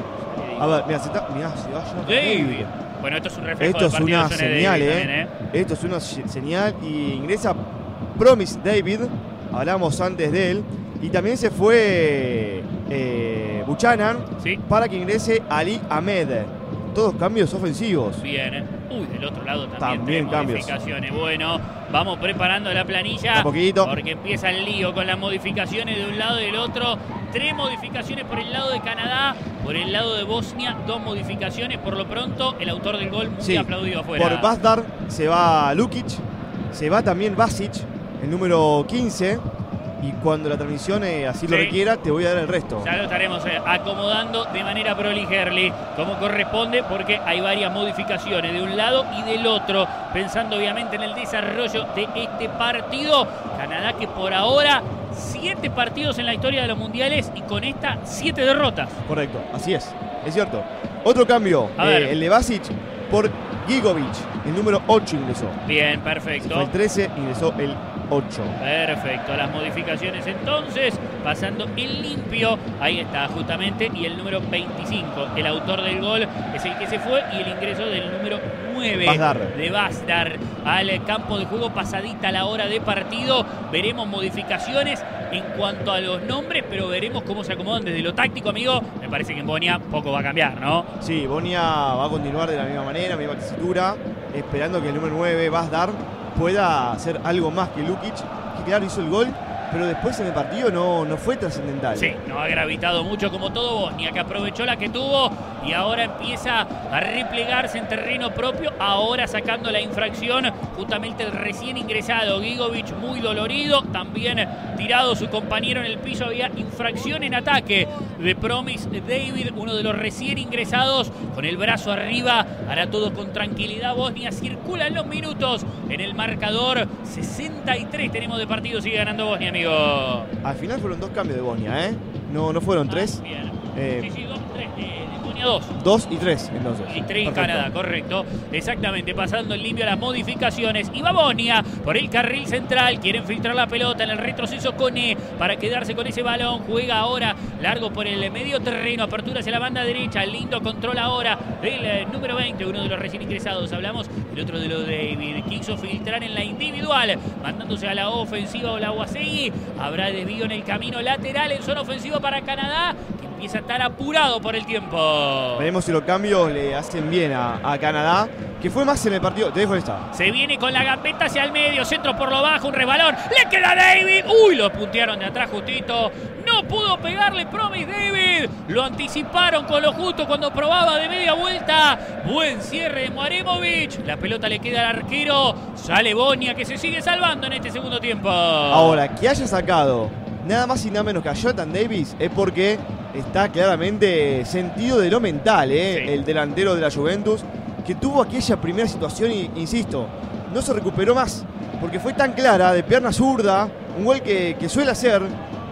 A ver, mira, se, está, mirá, se va ya. David. Bueno, esto es un reflejo Esto del es partido una de señal, David eh. también, eh. Esto es una señal y ingresa Promise David. Hablamos antes de él. Y también se fue eh, Buchanan, sí, para que ingrese Ali Ahmed. Todos cambios ofensivos. Bien. Uy, del otro lado también, También cambios. modificaciones. Bueno, vamos preparando la planilla. Un poquito. Porque empieza el lío con las modificaciones de un lado y del otro. Tres modificaciones por el lado de Canadá. Por el lado de Bosnia, dos modificaciones. Por lo pronto, el autor del gol muy Sí, aplaudido afuera. por Bazdar se va Lukic. Se va también Basic, el número quince. Y cuando la transmisión eh, así Sí. lo requiera, te voy a dar el resto. Ya lo estaremos eh, acomodando de manera prolijerly, como corresponde, porque hay varias modificaciones de un lado y del otro, pensando obviamente en el desarrollo de este partido. Canadá, que por ahora siete partidos en la historia de los mundiales y con esta siete derrotas. Correcto, así es, es cierto. Otro cambio, A ver. eh, el de Basic por Gigovic, el número ocho ingresó. Bien, Se fue perfecto. el trece, ingresó el ocho. Perfecto, las modificaciones entonces, pasando en limpio, ahí está justamente, y el número veinticinco, el autor del gol es el que se fue, y el ingreso del número nueve Bazdar. de Bazdar al campo de juego, pasadita la hora de partido. Veremos modificaciones en cuanto a los nombres, pero veremos cómo se acomodan desde lo táctico, amigo. Me parece que en Bosnia poco va a cambiar, ¿no? Sí, Bosnia va a continuar de la misma manera, misma tesitura, esperando que el número nueve, Bazdar, pueda hacer algo más que Lukic, que claro, hizo el gol, pero después en el partido no, no fue trascendental. Sí, no ha gravitado mucho como todo Bosnia, que aprovechó la que tuvo y ahora empieza a replegarse en terreno propio, ahora sacando la infracción justamente el recién ingresado Gigovic, muy dolorido, también tirado su compañero en el piso, había infracción en ataque de Promise David, uno de los recién ingresados, con el brazo arriba, hará todo con tranquilidad. Bosnia circula en los minutos en el marcador, sesenta y tres tenemos de partido, sigue ganando Bosnia, amigo. Al final fueron dos cambios de Bosnia, ¿eh? No, no fueron tres. Ah, bien. Eh, sí, sí, dos, tres, eh, de Bosnia dos. Dos y tres, entonces. Y tres en Perfecto. Canadá, correcto. Exactamente, pasando en limpio a las modificaciones. Y va Bosnia por el carril central. Quieren filtrar la pelota en el retroceso Cone para quedarse con ese balón. Juega ahora largo por el medio terreno. Apertura hacia la banda derecha. Lindo control ahora del eh, número veinte, uno de los recién ingresados. Hablamos el otro de los David. Quiso filtrar en la individual, mandándose a la ofensiva Oluwasevi. Habrá desvío en el camino lateral en zona ofensiva para Canadá, que empieza a estar apurado por el tiempo. Veremos si los cambios le hacen bien a, a Canadá, que fue más en el partido. Te dejo esta. Se viene con la gambeta hacia el medio, centro por lo bajo, un resbalón, le queda David, uy, lo puntearon de atrás justito, no pudo pegarle Promise David, lo anticiparon con lo justo cuando probaba de media vuelta, buen cierre de Muaremovic, la pelota le queda al arquero, sale Bosnia que se sigue salvando en este segundo tiempo. Ahora, que haya sacado nada más y nada menos que a Jonathan Davis es porque está claramente sentido de lo mental, ¿eh? Sí. El delantero de la Juventus, que tuvo aquella primera situación y, insisto, no se recuperó más, porque fue tan clara, de pierna zurda, un gol que, que suele hacer,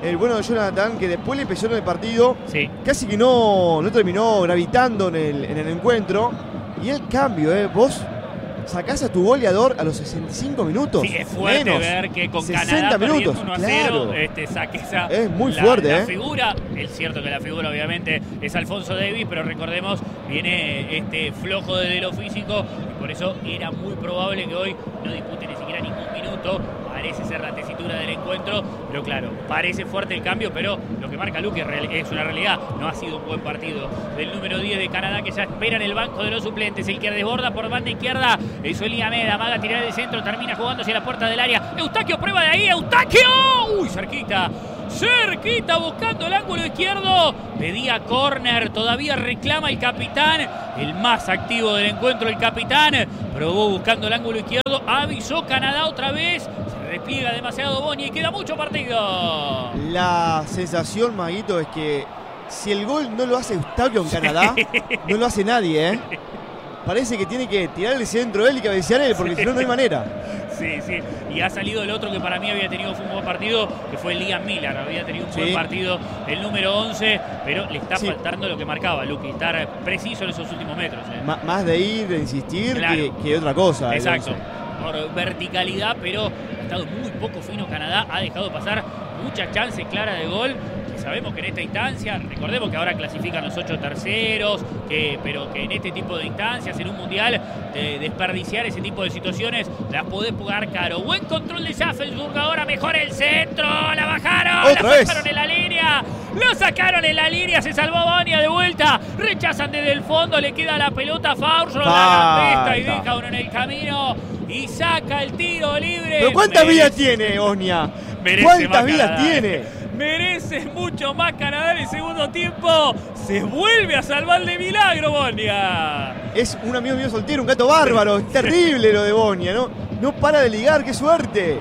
el bueno de Jonathan, que después le empezó en el partido, Sí. casi que no, no terminó gravitando en el, en el encuentro. Y el cambio, ¿eh? Vos sacás a tu goleador a los sesenta y cinco minutos. Sí, es fuerte menos. ver que con sesenta Canadá minutos, perdiendo uno a cero, claro. este, saque esa, Es muy la, fuerte, la ¿eh? figura. Es cierto que la figura obviamente es Alfonso Davies, pero recordemos, viene este flojo desde lo físico y por eso era muy probable que hoy no dispute ni siquiera ningún minuto. Parece ser la tesitura del encuentro, pero claro, parece fuerte el cambio, pero lo que marca Luque es una realidad. No ha sido un buen partido del número diez de Canadá, que ya espera en el banco de los suplentes. El que desborda por banda izquierda es Eli Ahmed. Amaga, tirar del centro, termina jugando hacia la puerta del área. Eustaquio prueba de ahí, Eustaquio. Uy, cerquita. Cerquita, buscando el ángulo izquierdo. Pedía córner, todavía reclama el capitán, el más activo del encuentro, el capitán. Probó buscando el ángulo izquierdo, avisó Canadá otra vez. Se repliega demasiado Boni y queda mucho partido. La sensación, Maguito, es que si el gol no lo hace Eustaquio en Canadá, no lo hace nadie, ¿eh? Parece que tiene que tirar el centro él y cabecear él, porque si no, no hay manera. Sí, sí. Y ha salido el otro que para mí había tenido un buen partido, que fue Liam Miller. Había tenido un Sí. buen partido, el número once, pero le está Sí. faltando lo que marcaba Luque, estar preciso en esos últimos metros. ¿eh? M- más de ir, de insistir, Claro. que, que otra cosa. el Exacto. once. Por verticalidad, pero ha estado muy poco fino Canadá. Ha dejado pasar muchas chances claras de gol. Sabemos que en esta instancia, recordemos que ahora clasifican los ocho terceros, que, pero que en este tipo de instancias, en un mundial, de desperdiciar ese tipo de situaciones, las podés pagar caro. Buen control de Schaffelsburg, ahora mejor el centro, la bajaron, Otra la vez. sacaron en la línea, lo sacaron en la línea, se salvó Bonia de vuelta, rechazan desde el fondo, le queda la pelota a Fausto, la gambeta y Falta. deja uno en el camino y saca el tiro libre. ¿Pero cuántas Merece- vidas tiene, Bosnia? merece ¿Cuántas más vidas Canadá, tiene? eh. Merece mucho más Canadá en el segundo tiempo. Se vuelve a salvar de milagro, Bonia. Es un amigo mío soltero, un gato bárbaro. Es terrible lo de Bosnia, ¿no? No para de ligar, qué suerte.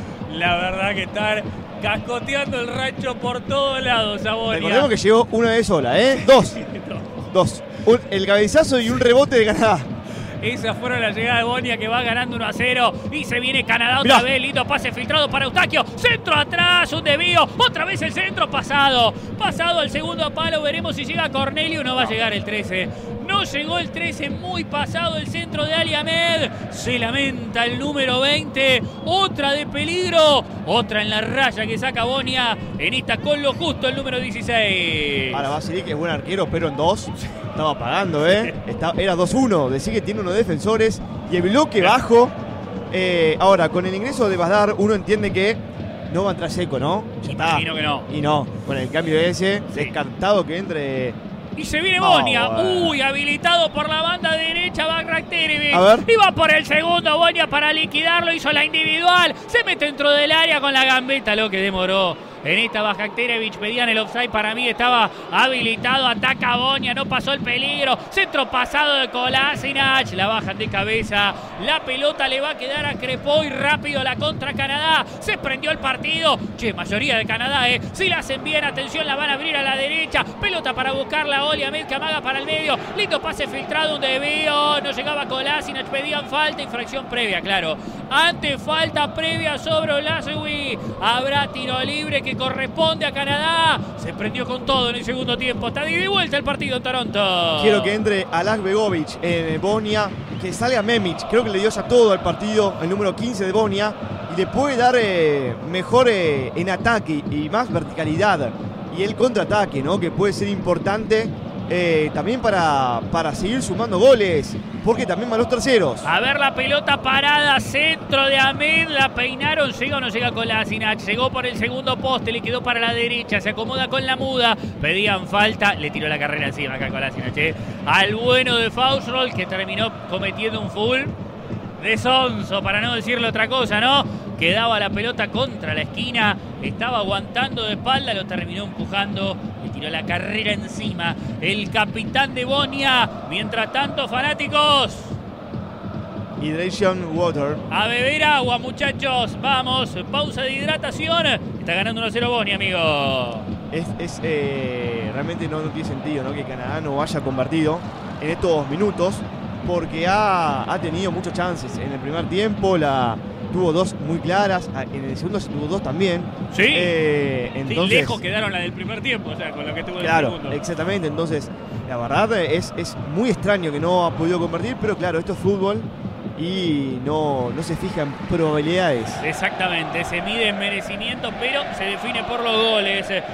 La verdad que están cascoteando el rancho por todos lados a Bonia. Recordemos que llegó una vez sola, ¿eh? Dos. Dos. Un- el cabezazo y un rebote de Canadá. Esas fueron las llegadas de Bonia, que va ganando uno a cero. Y se viene Canadá Mirá. otra vez. Lindo pase filtrado para Eustaquio. Centro atrás, un desvío. Otra vez el centro pasado. Pasado al segundo palo. Veremos si llega Cornelio. No va a llegar el trece. No llegó el trece. Muy pasado el centro de Ali Ahmed. Se lamenta el número veinte. Otra de peligro. Otra en la raya que saca Bonia. En esta con lo justo el número dieciséis. Ahora Basilic es buen arquero, pero en dos estaba pagando, ¿eh? Está- era dos uno. Decía que tiene unos defensores y el bloque bajo. Eh, ahora, con el ingreso de Basdar, uno entiende que no va a entrar seco, ¿no? Ya está. Imagino que no. Y no, con el cambio ese, Sí. descartado que entre. Y se viene No, Bonia. bueno. Uy, habilitado por la banda derecha Bagrakterevic. A ver. Y va por el segundo Bonia para liquidarlo. Hizo la individual. Se mete dentro del área con la gambeta, lo que demoró. En esta Bagrakterevic pedían el offside. Para mí estaba habilitado. Ataca a Bonia. No pasó el peligro. Centro pasado de Kolasinac. La bajan de cabeza. La pelota le va a quedar a Crepó y rápido la contra Canadá. Se prendió el partido. Che, mayoría de Canadá, ¿eh? Si la hacen bien, atención, la van a abrir a la derecha. Pelota para buscarla. Oli Ahmed, que amaga para el medio. Lindo pase filtrado, un desvío. No llegaba Kolasinac. Pedían falta. Infracción previa, claro. Ante falta previa sobre Olasewi. Habrá tiro libre que corresponde a Canadá. Se prendió con todo en el segundo tiempo. Está de ida y vuelta el partido en Toronto. Quiero que entre Alak Begovic en Bosnia, que sale a Memic. Creo que le dio ya todo al partido, el número quince de Bosnia, y le puede dar eh, mejor eh, en ataque y más verticalidad. Y el contraataque, ¿no? Que puede ser importante eh, también para, para seguir sumando goles, porque también van los terceros. A ver la pelota parada, centro de Ahmed, la peinaron, llega o no llega Kolasinac, llegó por el segundo poste, le quedó para la derecha, se acomoda con la muda, pedían falta, le tiró la carrera encima acá Kolasinac, ¿eh? Al bueno de Fausrol, que terminó cometiendo un full de sonso, para no decirle otra cosa, ¿no? Quedaba la pelota contra la esquina, estaba aguantando de espalda, lo terminó empujando, le tiró la carrera encima el capitán de Bonia. Mientras tanto, fanáticos, Hydration Water. a beber agua, muchachos. Vamos, pausa de hidratación. Está ganando uno a cero Bonia, amigo. Es, es, eh, realmente no, no tiene sentido, ¿no? Que Canadá no vaya convertido en estos minutos, porque ha, ha tenido muchas chances en el primer tiempo. La, tuvo dos muy claras, en el segundo se tuvo dos también. Sí, eh, entonces, sí, lejos quedaron la del primer tiempo, o sea, con lo que tuvo claro, el segundo. Exactamente, entonces la verdad es, es muy extraño que no ha podido convertir, pero claro, esto es fútbol y no, no se fija en probabilidades. Exactamente, se mide en merecimiento, pero se define por los goles. Eh,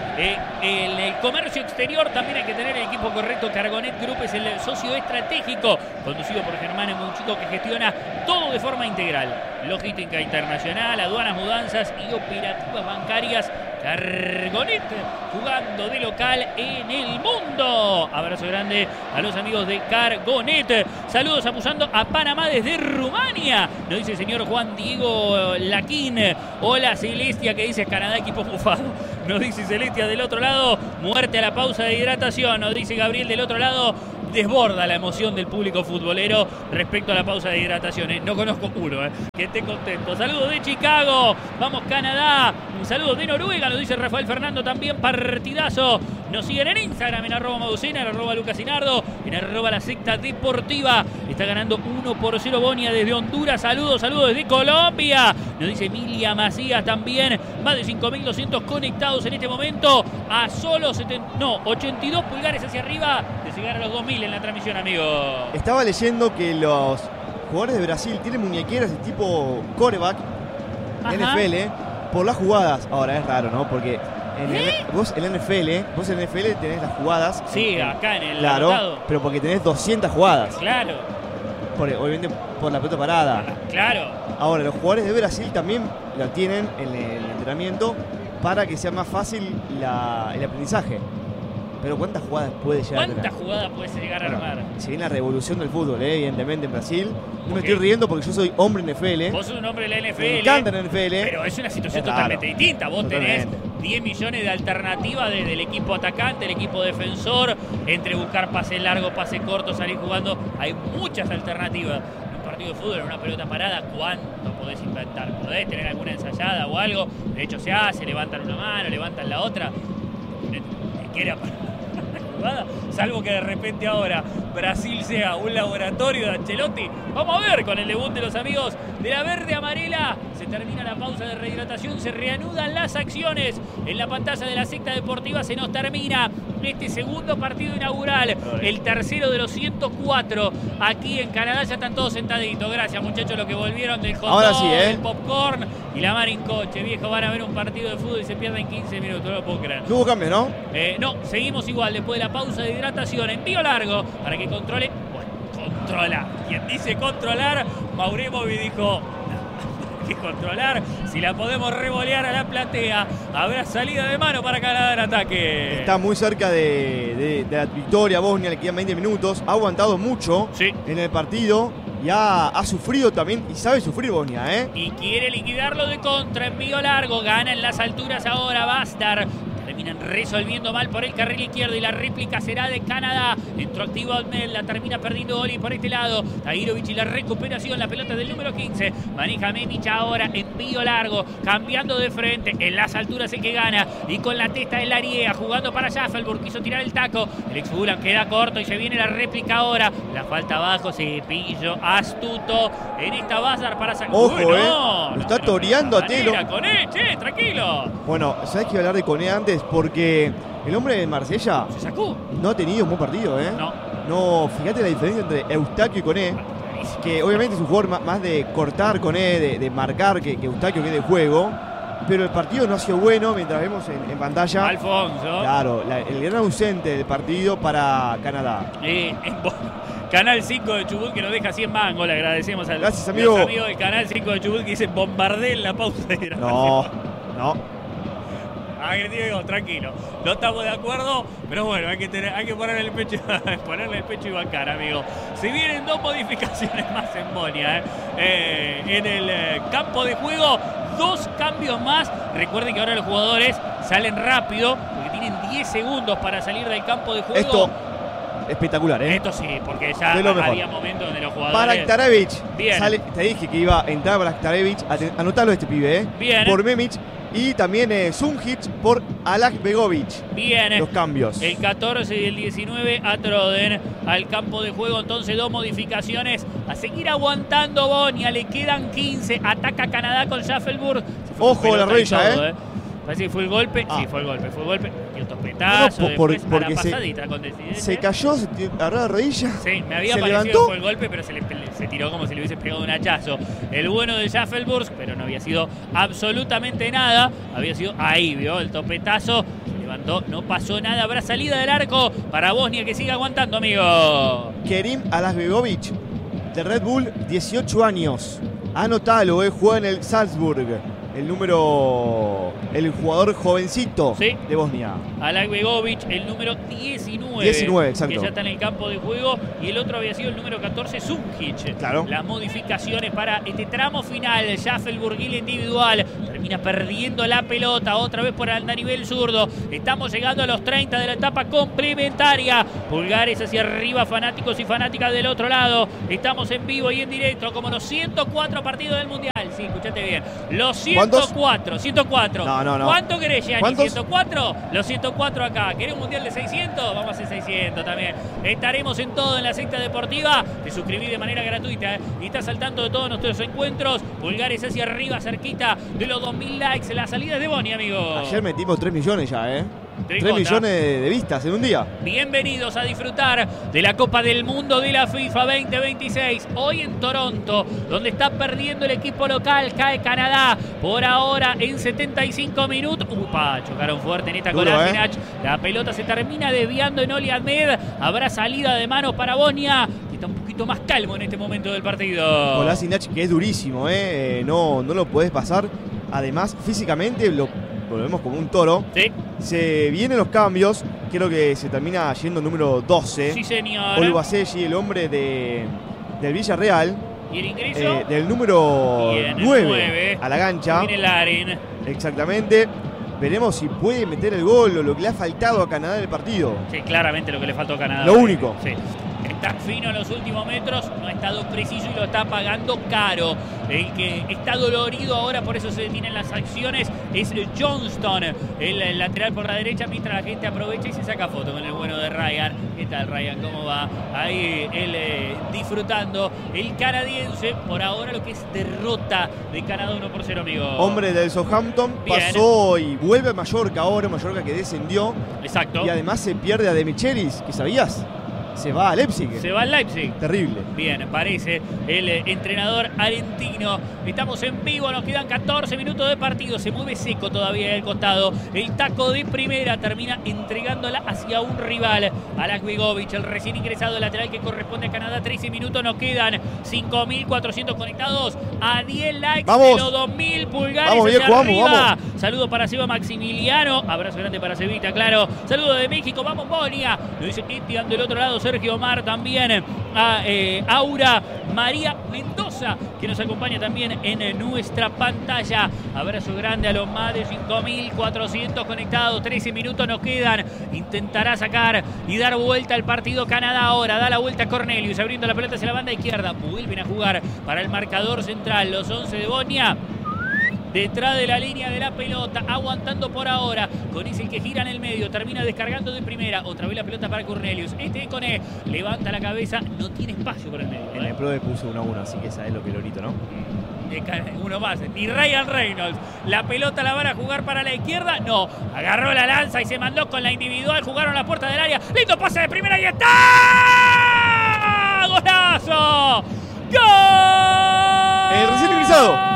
en el comercio exterior también hay que tener el equipo correcto. Cargonet Group es el socio estratégico, conducido por Germán Monchico, que gestiona todo de forma integral. Logística internacional, aduanas, mudanzas y operativas bancarias. Cargonet, jugando de local en el mundo. Abrazo grande a los amigos de Cargonet. Saludos apuntando a Panamá desde Rumania. Nos dice el señor Juan Diego Laquín. Hola Celestia, que dice Canadá, equipo bufado. Nos dice Celestia del otro lado. Muerte a la pausa de hidratación. Nos dice Gabriel del otro lado. Desborda la emoción del público futbolero respecto a la pausa de hidratación. ¿eh? No conozco uno, ¿eh? que esté contento. Saludos de Chicago. Vamos Canadá. Un saludo de Noruega. Nos dice Rafael Fernando también. Partidazo. Nos siguen en Instagram en arroba Maducena, en arroba Lucas Sinardo, en arroba La Secta Deportiva. Está ganando uno por cero Bonia desde Honduras. Saludos, saludos desde Colombia. Nos dice Emilia Macías también. Más de cinco mil doscientos conectados en este momento. A solo setenta, no, ochenta y dos pulgares hacia arriba de llegar a los dos mil en la transmisión, amigo. Estaba leyendo que los jugadores de Brasil tienen muñequeras de tipo quarterback, Ajá. N F L, por las jugadas. Ahora es raro, ¿no? Porque en el, ¿Eh? vos en la N F L, vos en la N F L tenés las jugadas. Sí, en, acá en el Claro, anotado. pero porque tenés doscientas jugadas. Claro, Por, obviamente por la pelota parada. claro. Ahora, los jugadores de Brasil también lo tienen en el entrenamiento para que sea más fácil la, el aprendizaje. Pero ¿cuántas jugadas puede llegar a tener? ¿Cuántas jugadas puedes llegar a Bueno, armar? si viene la revolución del fútbol, eh, evidentemente en Brasil. No me Ok. estoy riendo porque yo soy hombre en N F L. Vos sos un hombre de la N F Me L. encanta la N F L. Pero es una situación Es raro. totalmente distinta. Vos tenés Totalmente. diez millones de alternativas desde el equipo atacante, el equipo defensor, entre buscar pase largo, pase corto, salir jugando. Hay muchas alternativas. En un partido de fútbol, en una pelota parada, ¿cuánto podés inventar? ¿Podés tener alguna ensayada o algo? De hecho, se hace, levantan una mano, levantan la otra. Quiere jugada, salvo que de repente ahora Brasil sea un laboratorio de Ancelotti. Vamos a ver con el debut de los amigos de la verde amarela. Se termina la pausa de rehidratación, se reanudan las acciones. En la pantalla de La Secta Deportiva se nos termina este segundo partido inaugural, el tercero de los ciento cuatro. Aquí en Canadá ya están todos sentaditos. Gracias, muchachos, los que volvieron del hot Ahora dog, sí, ¿eh? del popcorn y la mar en coche. Viejo, van a ver un partido de fútbol y se pierden quince minutos, no lo puedo creer. No hubo cambio, ¿no? Eh, no, seguimos igual después de la pausa de hidratación. Envío largo para que controle. Bueno, controla. Quien dice controlar, Mauremovi dijo. "No, hay que controlar. Si la podemos revolear a la platea, habrá salida de mano para Canadá en ataque. Está muy cerca de, de- de la victoria. Bosnia le quedan veinte minutos. Ha aguantado mucho Sí. en el partido y ha, ha sufrido también. Y sabe sufrir Bosnia, ¿eh? Y quiere liquidarlo de contra. Envío largo. Gana en las alturas ahora Bastar. Terminan resolviendo mal por el carril izquierdo y la réplica será de Canadá. Entró activo Admel, la termina perdiendo Oli por este lado. Tahirovic y la recuperación, la pelota del número quince. Maneja Memic ahora, envío largo, cambiando de frente. En las alturas el que gana y con la testa de Lariea, jugando para Schaffelburg, quiso tirar el taco. El ex Gulan queda corto y se viene la réplica ahora. La falta abajo, Cepillo, astuto en esta Bazar para sacar. Ojo, Uy, eh. no, Lo no, está no, toreando de a esa Telo. manera, Con él, che, tranquilo. Bueno, ¿sabes que iba a hablar de Coné antes? Porque el hombre de Marsella ¿Se sacó? no ha tenido un buen partido, ¿eh? No. No, fíjate la diferencia entre Eustaquio y Coné, que obviamente es un jugador ma- más de cortar Coné, de, de marcar que, que Eustaquio, que es de juego. Pero el partido no ha sido bueno, mientras vemos en, en pantalla. Alfonso. Claro, la- el gran ausente del partido para Canadá. Eh, en Bo- Canal cinco de Chubut, que nos deja cien mangos. Le agradecemos al Gracias, amigo. los amigos del Canal cinco de Chubut que dicen bombardeen la pausa de hidratación. No, no. Ah, que te digo, tranquilo. No estamos de acuerdo, pero bueno, hay que tener, hay que ponerle el pecho, ponerle el pecho y bancar, amigo. Si vienen dos modificaciones más en Bonia, ¿eh? Eh, en el eh, campo de juego, dos cambios más. Recuerden que ahora los jugadores salen rápido, porque tienen diez segundos para salir del campo de juego. Esto espectacular, ¿eh? Esto sí, porque ya De lo mejor. había momentos donde los jugadores... Baraktarevic. Bien. Sale, te dije que iba a entrar Baraktarevic. Anotalo este pibe, ¿eh? Bien. Por Memic. Y también eh, Sunjic por Alak Begovic. Bien. Los cambios. El catorce y el diecinueve a Troden al campo de juego. Entonces dos modificaciones. A seguir aguantando Bosnia. Le quedan quince. Ataca Canadá con Schaffelburg. Ojo la rodilla, todo, ¿eh? ¿eh? Parece que fue el golpe. Ah. Sí, fue el golpe. Fue el golpe. Y un topetazo. No, no, por- después porque a la se- pasadita con decidencia. Se cayó, se tiró- agarró la rodilla. Sí, me había ¿Se parecido levantó? que fue el golpe, pero se, le, se tiró como si le hubiese pegado un hachazo. El bueno de Schaffelburg, pero no había sido absolutamente nada. Había sido ahí, vio, el topetazo. Se levantó, no pasó nada. Habrá salida del arco para Bosnia que sigue aguantando, amigo. Kerim Alasbegovic, de Red Bull, dieciocho años. Anotalo, eh, juega en el Salzburg. El número... El jugador jovencito Sí. de Bosnia. Alak Begovic, el número diecinueve. diecinueve, exacto. Que ya está en el campo de juego. Y el otro había sido el número catorce, Sunjic. Claro. Las modificaciones para este tramo final. Schaffelburg y el individual. Termina perdiendo la pelota. Otra vez por a nivel zurdo. Estamos llegando a los treinta de la etapa complementaria. Pulgares hacia arriba, fanáticos y fanáticas del otro lado. Estamos en vivo y en directo como los ciento cuatro partidos del Mundial. Sí, escuchate bien. Los ciento cuatro. ciento cuatro. No, no, no. ¿Cuánto querés, Gianni? ¿Cuántos? ¿ciento cuatro? Los ciento cuatro acá. ¿Querés un mundial de seiscientos? Vamos a hacer seiscientos también. Estaremos en todo en la secta deportiva. Te suscribís de manera gratuita, ¿eh? Y estás al tanto de todos nuestros encuentros. Pulgares hacia arriba, cerquita de los dos mil likes. La salida es de Boni, amigo. Ayer metimos tres millones ya, ¿eh? Tricota. tres millones de, de vistas en un día. Bienvenidos a disfrutar de la Copa del Mundo de la FIFA veinte veintiséis. Hoy en Toronto, donde está perdiendo el equipo local, cae Canadá. Por ahora en setenta y cinco minutos. Upa, chocaron fuerte en esta Duro, Kolasinac. La pelota se termina desviando en Oli Ahmed. Habrá salida de manos para Bosnia, que está un poquito más calmo en este momento del partido. Kolasinac, que es durísimo, ¿eh? Eh, No, no lo podés pasar. Además, físicamente lo, lo vemos como un toro. Sí, Se vienen los cambios. Creo que se termina yendo el número doce. sí señor. Oluwaseji, el hombre de, del Villarreal. Y el ingreso. Eh, del número Bien, el nueve nueve. a la cancha. Viene Larin. Exactamente. Veremos si puede meter el gol o lo que le ha faltado a Canadá en el partido. Sí, claramente lo que le faltó a Canadá. Lo único. Sí. Está fino en los últimos metros, no ha estado preciso y lo está pagando caro. El que está dolorido ahora, por eso se detienen las acciones, es Johnston, el lateral por la derecha, mientras la gente aprovecha y se saca foto con el bueno de Ryan. ¿Qué tal, Ryan? ¿Cómo va? Ahí él eh, disfrutando. El canadiense, por ahora lo que es derrota de Canadá uno por cero, amigo. Hombre del Southampton, Bien. pasó y vuelve a Mallorca ahora, Mallorca que descendió. Exacto. Y además se pierde a De Michelis, que sabías, se va a Leipzig. Se va al Leipzig. Terrible. Bien, parece el eh, entrenador argentino. Estamos en vivo, nos quedan catorce minutos de partido. Se mueve seco todavía del costado. El taco de primera termina entregándola hacia un rival. Alak Begovic, el recién ingresado lateral que corresponde a Canadá. trece minutos, nos quedan cinco mil cuatrocientos conectados a diez likes. Vamos. De los dos mil pulgares Vamos, hacia viejo, vamos, arriba. vamos. Saludo para Seba Maximiliano. Abrazo grande para Cevita, claro. Saludo de México, vamos Bosnia. Lo dice Etienne del otro lado. Sergio Omar también, a eh, Aura María Mendoza, que nos acompaña también en nuestra pantalla. Abrazo grande a los más de cinco mil cuatrocientos conectados. trece minutos nos quedan. Intentará sacar y dar vuelta al partido Canadá ahora. Da la vuelta Cornelius, abriendo la pelota hacia la banda izquierda. Vuelven a jugar para el marcador central los once de Bosnia. Detrás de la línea de la pelota, aguantando por ahora. Con ese que gira en el medio, termina descargando de primera. Otra vez la pelota para Cornelius. Este Cone levanta la cabeza, no tiene espacio por el medio. En ¿eh? el Prode puso uno a uno, así que sabes lo que lorito, ¿no? Uno más, ni Ryan Reynolds. La pelota la van a jugar para la izquierda. No, agarró la lanza y se mandó con la individual. Jugaron la puerta del área. Lindo pase de primera y está. ¡Golazo! ¡Gol! El recién ingresado.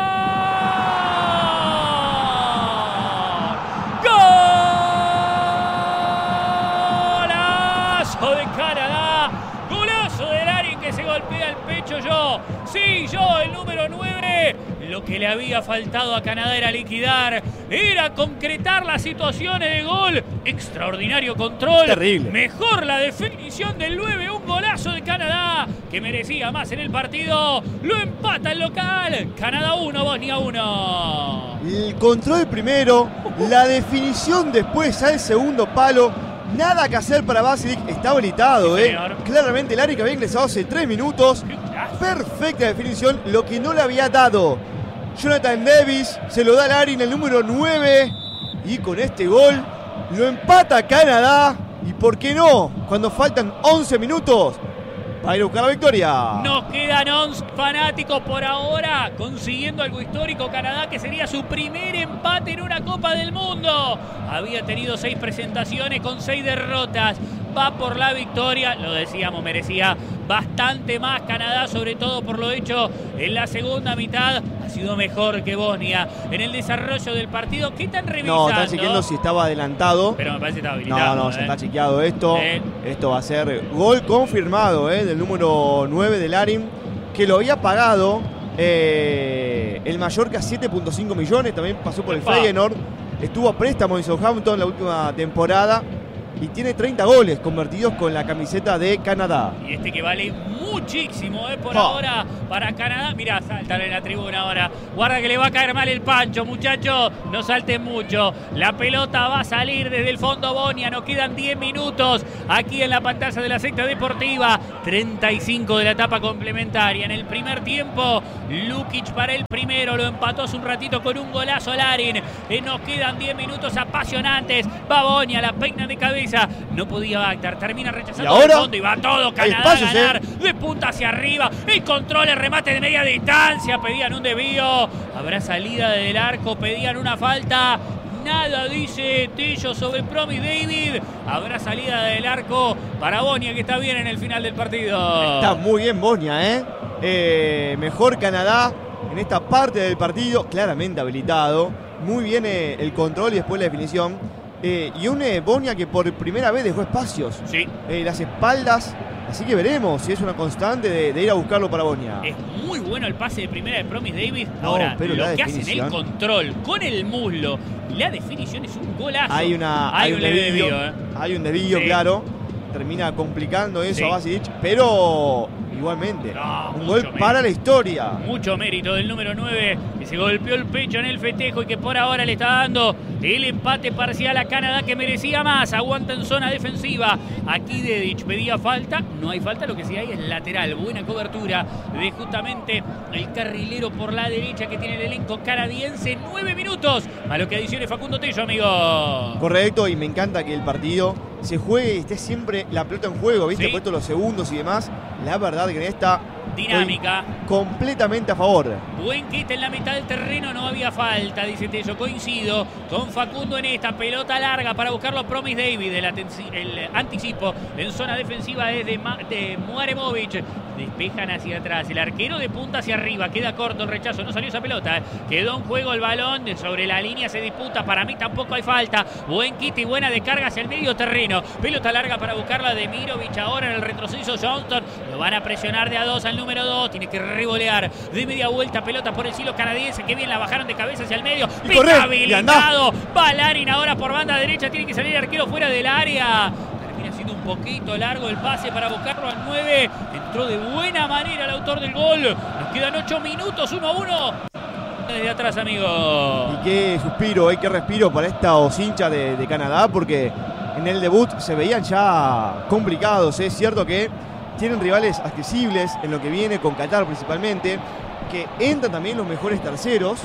De Canadá, golazo de Larin que se golpea el pecho. Yo, sí, yo, el número nueve. Lo que le había faltado a Canadá era liquidar, era concretar las situaciones de gol. Extraordinario control. Terrible. Mejor la definición del nueve. Un golazo de Canadá que merecía más en el partido. Lo empata el local. Canadá uno, Bosnia uno. El control primero, la definición después al segundo palo. Nada que hacer para Basilic, está habilitado, Sí, ¿eh? señor. Claramente Larin, que había ingresado hace tres minutos. Perfecta definición, lo que no le había dado Jonathan Davis se lo da a Larin, el número nueve. Y con este gol lo empata Canadá. Y por qué no, cuando faltan once minutos para ir a buscar la victoria. Nos quedan once fanáticos por ahora, consiguiendo algo histórico Canadá, que sería su primer empate en una Copa del Mundo. Había tenido seis presentaciones con seis derrotas. Va por la victoria, lo decíamos, merecía bastante más Canadá, sobre todo por lo hecho en la segunda mitad. Ha sido mejor que Bosnia en el desarrollo del partido. ¿Qué están revisando? No, están chequeando si estaba adelantado. Pero me parece que estaba habilitado. No, no, ¿eh? ya está chequeado esto. Eh. Esto va a ser gol confirmado, ¿eh? Del número nueve de Larin, que lo había pagado eh, el Mallorca siete punto cinco millones. También pasó por el Epa. Feyenoord. Estuvo a préstamo en Southampton la última temporada. Y tiene treinta goles convertidos con la camiseta de Canadá. Y este que vale muchísimo, ¿eh? Por Oh. ahora para Canadá. Mirá, saltan en la tribuna ahora. Guarda que le va a caer mal el Pancho, muchachos. No salten mucho. La pelota va a salir desde el fondo Bosnia. Nos quedan diez minutos aquí en la pantalla de la Sexta Deportiva. treinta y cinco de la etapa complementaria. En el primer tiempo, Lukic para el primero. Lo empató hace un ratito con un golazo Larin. Eh, nos quedan diez minutos apasionantes. Va Bosnia, la peina de cabeza. No podía Bactar, termina rechazando ¿Y ahora? el fondo y va todo Canadá a espacios, ganar. ¿eh? De punta hacia arriba, el control, el remate de media distancia, pedían un desvío, habrá salida del arco, pedían una falta. Nada, dice Tello sobre Promis David. Habrá salida del arco para Bosnia, que está bien en el final del partido. Está muy bien Bosnia, ¿eh? Eh, mejor Canadá en esta parte del partido, claramente habilitado. Muy bien eh, el control y después la definición. Eh, y un eh, Bosnia que por primera vez dejó espacios. Sí. Eh, las espaldas. Así que veremos si es una constante de, de ir a buscarlo para Bosnia. Es muy bueno el pase de primera de Promis David. No, Ahora, pero lo la que hacen el definición. control con el muslo, la definición es un golazo. Hay, una, hay, hay un un leve desvío, desvío, ¿eh? hay un desvío, Sí. claro. Termina complicando eso Sí. a Basic, pero igualmente, No, un mucho gol mérito. para la historia. Mucho mérito del número nueve, que se golpeó el pecho en el festejo y que por ahora le está dando el empate parcial a Canadá, que merecía más. Aguanta en zona defensiva. Aquí Dedic pedía falta. No hay falta, lo que sí hay es lateral. Buena cobertura de justamente el carrilero por la derecha que tiene el elenco canadiense. Nueve minutos a lo que adicione Facundo Tello, amigo. Correcto, y me encanta que el partido se juegue y esté siempre la pelota en juego, ¿viste? Sí. Puesto los segundos y demás. La verdad que en esta Dinámica. estoy completamente a favor. Buen quite en la mitad del terreno, no había falta, dice Tello. Coincido con Facundo en esta pelota larga para buscarlo Promis David. El, el anticipo en zona defensiva desde Ma de Muaremovic. Despejan hacia atrás. El arquero de punta hacia arriba. Queda corto el rechazo. No salió esa pelota. ¿eh? Quedó en juego el balón. Sobre la línea se disputa. Para mí tampoco hay falta. Buen quite y buena descarga hacia el medio terreno. Pelota larga para buscarla de Mirovic. Ahora en el retroceso Johnston. Lo van a presionar de a dos al número dos. Tiene que revolear de media vuelta. Pelota por el cielo canadiense. Que bien la bajaron de cabeza hacia el medio. Y corre, habilitado. Va Larin ahora por banda derecha. Tiene que salir el arquero fuera del área. Termina siendo un poquito largo el pase para buscarlo al nueve. Entró de buena manera el autor del gol. Nos quedan ocho minutos. uno a uno. Desde atrás, amigo. Y qué suspiro, eh, qué respiro para esta hincha de, de Canadá, porque en el debut se veían ya complicados. Es cierto que tienen rivales accesibles en lo que viene, con Qatar principalmente, que entran también los mejores terceros.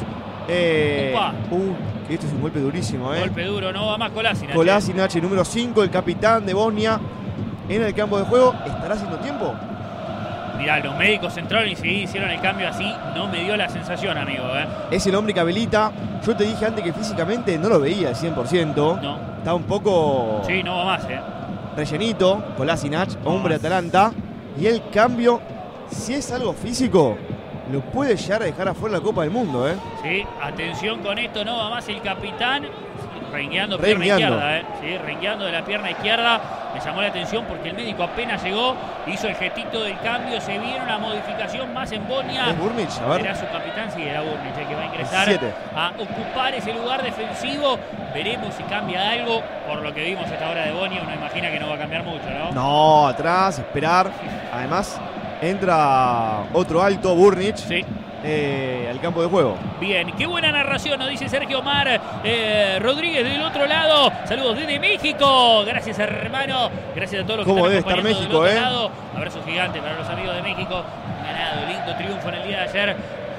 Eh, Upa. uh, que esto es un golpe durísimo, ¿eh? Golpe duro, no va más Kolasinac. Kolasinac, número cinco, el capitán de Bosnia, en el campo de juego. ¿Estará haciendo tiempo? Mirá, los médicos entraron y sí, hicieron el cambio así. No me dio la sensación, amigo. ¿eh? Es el hombre que habilita. Yo te dije antes que físicamente no lo veía al cien por ciento. No. Está un poco Sí, no va más, ¿eh? rellenito. Kolasinac, hombre de Atalanta. Y el cambio, si es algo físico, lo puede llegar a dejar afuera la Copa del Mundo, ¿eh? Sí, atención con esto, no va más el capitán. Rengueando pierna Rengueando. izquierda, ¿eh? Sí, rengueando de la pierna izquierda. Me llamó la atención porque el médico apenas llegó, hizo el gestito del cambio, se viene una modificación más en Bosnia. Es Burnic, a ver. Era su capitán, sí, era Burnic el que va a ingresar diecisiete. a ocupar ese lugar defensivo. Veremos si cambia algo. Por lo que vimos a esta hora de Bosnia, uno imagina que no va a cambiar mucho, ¿no? No, atrás, esperar. Además, entra otro alto, Burnic, Sí. eh, al campo de juego. Bien, qué buena narración, nos dice Sergio Omar eh, Rodríguez del otro lado. Saludos desde México. Gracias, hermano. Gracias a todos los que ¿Cómo están debe estar acompañando México, del otro eh? lado. Abrazo gigante para los amigos de México. Ganado, lindo triunfo en el día de ayer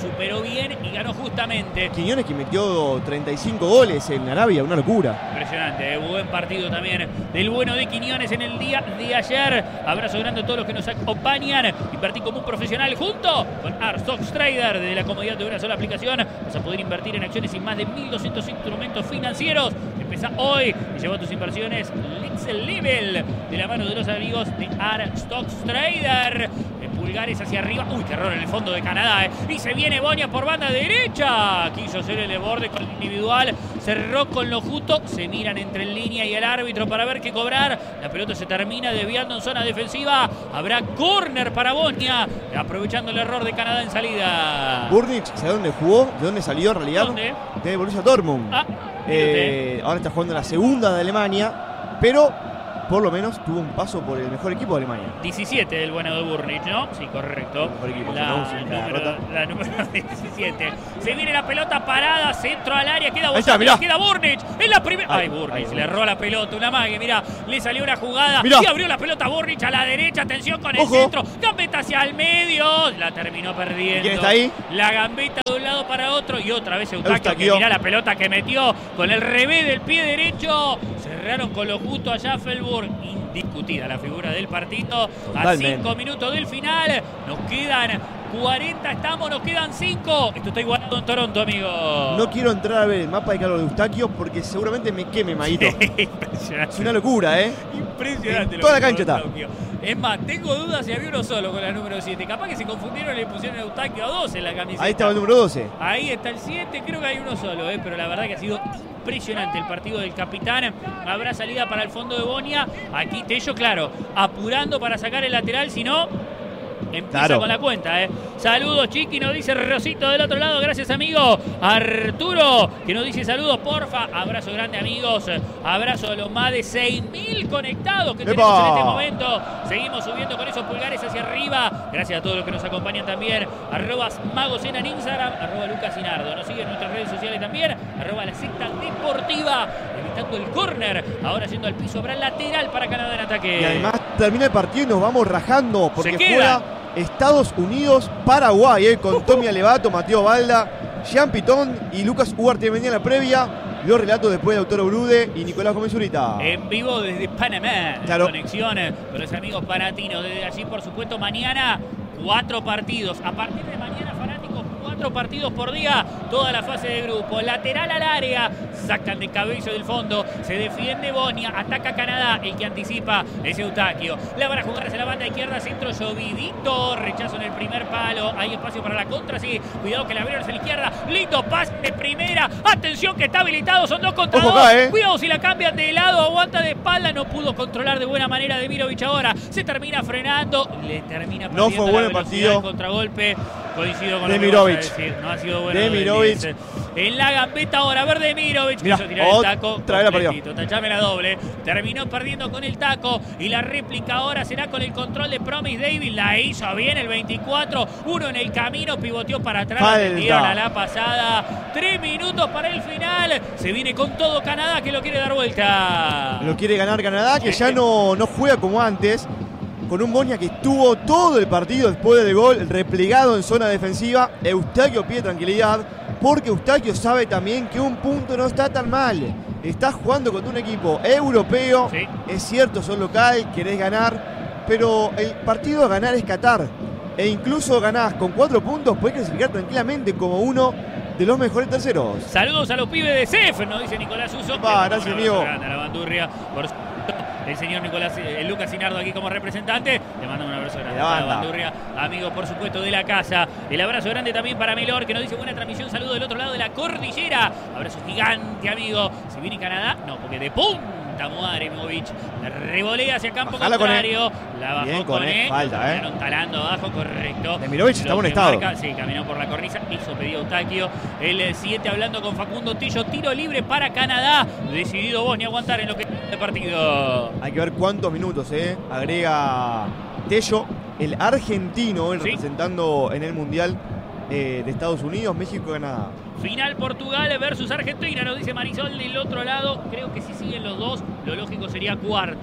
superó bien y ganó justamente. Quiñones que metió treinta y cinco goles en Arabia, una locura. Impresionante, eh, buen partido también del bueno de Quiñones en el día de ayer. Abrazo grande a todos los que nos acompañan. Invertir como un profesional junto con Arstox Trader. Desde la comodidad de una sola aplicación vas a poder invertir en acciones sin más de mil doscientos instrumentos financieros. Empieza hoy y lleva tus inversiones Next Level de la mano de los amigos de Arstox Trader. Pulgares hacia arriba. Uy, qué error en el fondo de Canadá. Eh. Y se viene Bonia por banda derecha. Quiso hacer el desborde con el individual. Cerró con lo justo. Se miran entre en línea y el árbitro para ver qué cobrar. La pelota se termina desviando en zona defensiva. Habrá córner para Bonia. Aprovechando el error de Canadá en salida. Burnic, ¿sabe dónde jugó? ¿De dónde salió en realidad? ¿Dónde? De Borussia Dortmund. Ah, eh, ahora está jugando en la segunda de Alemania. Pero por lo menos tuvo un paso por el mejor equipo de Alemania. diecisiete el bueno de Burnic, ¿no? Sí, correcto. El mejor equipo, La, ¿no? Sí, la número, derrota. la número diecisiete. Se viene la pelota parada, centro al área, queda Ahí está, Bosani, mirá. queda Burnic. En la primera. Ay, Ay, Burnic, ay, se le Burnic. erró la pelota, una magia, mirá. Le salió una jugada Mirá. y abrió la pelota Burnic a la derecha. Atención con el Ojo. centro. Gambeta hacia el medio. La terminó perdiendo. ¿Quién está ahí? La gambeta de un lado para otro y otra vez Eustaquio, que Eustaquio. mirá la pelota que metió con el revés del pie derecho. Cerraron con lo justo a Schaffelburg. Indiscutida la figura del partido. A Totalmente. cinco minutos del final. Nos quedan cuarenta, estamos, nos quedan cinco. Esto está igualado en Toronto, amigo. No quiero entrar a ver el mapa de Carlos de Eustaquio porque seguramente me queme, Maguito. Impresionante. Es una locura, ¿eh? Impresionante. En lo toda que la cancha hizo está. Eustaquio. Es más, tengo dudas si había uno solo con la número siete. Capaz que se confundieron y le pusieron Eustaquio a dos en la camiseta. Ahí estaba el número doce. Ahí está el siete, creo que hay uno solo, ¿eh? Pero la verdad que ha sido impresionante el partido del capitán. Habrá salida para el fondo de Bonia. Aquí Tello, claro, apurando para sacar el lateral, si no, empieza Claro. con la cuenta, ¿eh? Saludos, Chiqui, nos dice Rosito del otro lado. Gracias, amigo. Arturo, que nos dice saludos, porfa. Abrazo grande, amigos. Abrazo a los más de seis mil conectados que ¡Epa! tenemos en este momento. Seguimos subiendo con esos pulgares hacia arriba. Gracias a todos los que nos acompañan también. Arrobas Magocena en Instagram. Arroba Lucas Sinardo. Nos siguen en nuestras redes sociales también. Arroba La Secta Deportiva. Evitando el córner. Ahora yendo al piso. Habrá lateral para Canadá en ataque. Y además termina el partido y nos vamos rajando porque Se queda. juega Estados Unidos-Paraguay, eh, con Tommy Alevato, Mateo Balda, Jean Pitón y Lucas Ugarte venía en la previa. Los relatos después de Autor Brude y Nicolás Gómez Zurita. En vivo desde Panamá. Claro. Conexiones con los amigos panatinos. Desde allí, por supuesto, mañana cuatro partidos. A partir de mañana, fanáticos, cuatro partidos por día. Toda la fase de grupo. Lateral al área. Sacan de cabeza del fondo. Se defiende Bonia. Ataca Canadá. El que anticipa es Eustaquio. La van a jugar hacia la banda izquierda. Centro Llovidito. Rechazo en el primer palo. Hay espacio para la contra. Sí. Cuidado que la abrieron hacia la izquierda. Lindo pase de primera. Atención que está habilitado. Son dos contra Ojo dos. acá, eh. Cuidado si la cambian de lado. Aguanta de espalda. No pudo controlar de buena manera de Mirovic ahora. Se termina frenando. Le termina No perdiendo fue la bueno el velocidad partido. del contragolpe. Coincido con De lo que vas a Mirovic. decir. No ha sido bueno. De lo del Mirovic. diez. En la gambeta ahora, ver de Mirovic. Mirá, Quiso tirar el taco. otra vez la perdió. completito. Tachame la doble. Terminó perdiendo con el taco. Y la réplica ahora será con el control de Promise David. La hizo bien el veinticuatro. Uno en el camino. Pivoteó para atrás. Falta. La metieron a la pasada. Tres minutos para el final. Se viene con todo Canadá que lo quiere dar vuelta. Lo quiere ganar Canadá, que ya no, no juega como antes. Con un Bonia que estuvo todo el partido después del gol replegado en zona defensiva. Eustaquio pide tranquilidad porque Eustaquio sabe también que un punto no está tan mal. Estás jugando contra un equipo europeo. Sí. Es cierto, sos local, querés ganar, pero el partido a ganar es Qatar. E incluso ganás con cuatro puntos, podés clasificar tranquilamente como uno de los mejores terceros. Saludos a los pibes de C E F, nos dice Nicolás Uso. Va, gracias, amigo. Grande a la bandurria. Por el señor Nicolás, el Lucas Sinardo aquí como representante. Le mando un abrazo grande La a la banda. bandurria. Amigo, por supuesto, de la casa. El abrazo grande también para Melor, que nos dice buena transmisión. Saludo del otro lado de la cordillera. Abrazo gigante, amigo. Si viene Canadá, no, porque de punta Muaremovic. La revolea hacia campo Bajala con contrario. La bajó Bien con con él. él. Falta, eh. Quedaron talando abajo, correcto. Demirovic está Lo en buen que estado. marca- Sí, caminó por la cornisa, hizo pedido Eustaquio. El siete hablando con Facundo Tillo, tiro libre para Canadá. Decidido Bosnia aguantar en lo que el partido. Hay que ver cuántos minutos, ¿eh? Agrega Tello, el argentino, el Sí. representando en el Mundial eh, de Estados Unidos, México, Canadá. Final Portugal versus Argentina, nos dice Marisol del otro lado. Creo que si siguen los dos, lo lógico sería cuartos.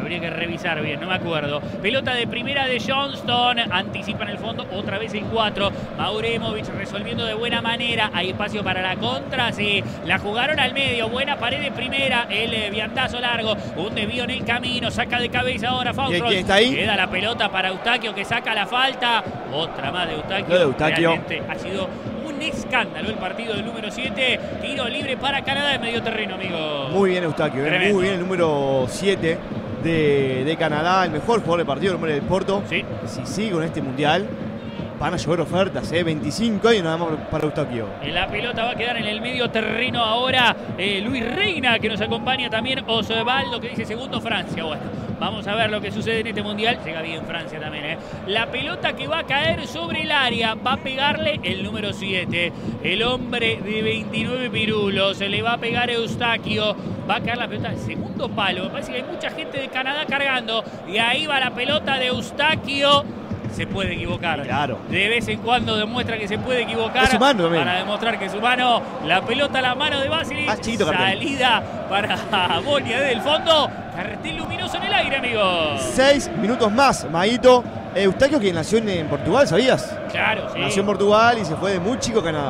Habría que revisar bien, no me acuerdo. Pelota de primera de Johnston. Anticipa en el fondo, otra vez en cuatro. Mauremovic resolviendo de buena manera. Hay espacio para la contra, sí. La jugaron al medio. Buena pared de primera. El eh, viandazo largo. Un desvío en el camino. Saca de cabeza ahora Faustro. ¿Quién está ahí? Queda la pelota para Eustaquio que saca la falta. Otra más de Eustaquio. Lo de Eustaquio. Realmente ha sido un escándalo el partido del número siete. Tiro libre para Canadá en medio terreno, amigo. Muy bien Eustaquio, eh. Muy bien el número siete de, de Canadá, el mejor jugador del partido, el número del Porto. Sí. Si sigue con este mundial, van a llover ofertas, eh. veinticinco años nada más para Eustaquio. La pelota va a quedar en el medio terreno ahora. Eh, Luis Reina, que nos acompaña también. Osvaldo, que dice segundo Francia. Bueno, vamos a ver lo que sucede en este mundial. Llega bien Francia también, ¿eh? La pelota que va a caer sobre el área. Va a pegarle el número siete. El hombre de veintinueve pirulos. Se le va a pegar Eustaquio. Va a caer la pelota al segundo palo. Me parece que hay mucha gente de Canadá cargando. Y ahí va la pelota de Eustaquio. Se puede equivocar. Claro. De vez en cuando demuestra que se puede equivocar. Es humano también. Para demostrar que es humano. La pelota a la mano de Basilic. Ah, chiquito, salida para Bonia desde el fondo. Cartel luminoso en el aire, amigos. Seis minutos más, Maguito. Eustaquio, que nació en, en Portugal, ¿sabías? Claro, sí. Nació en Portugal y se fue de muy chico a Canadá.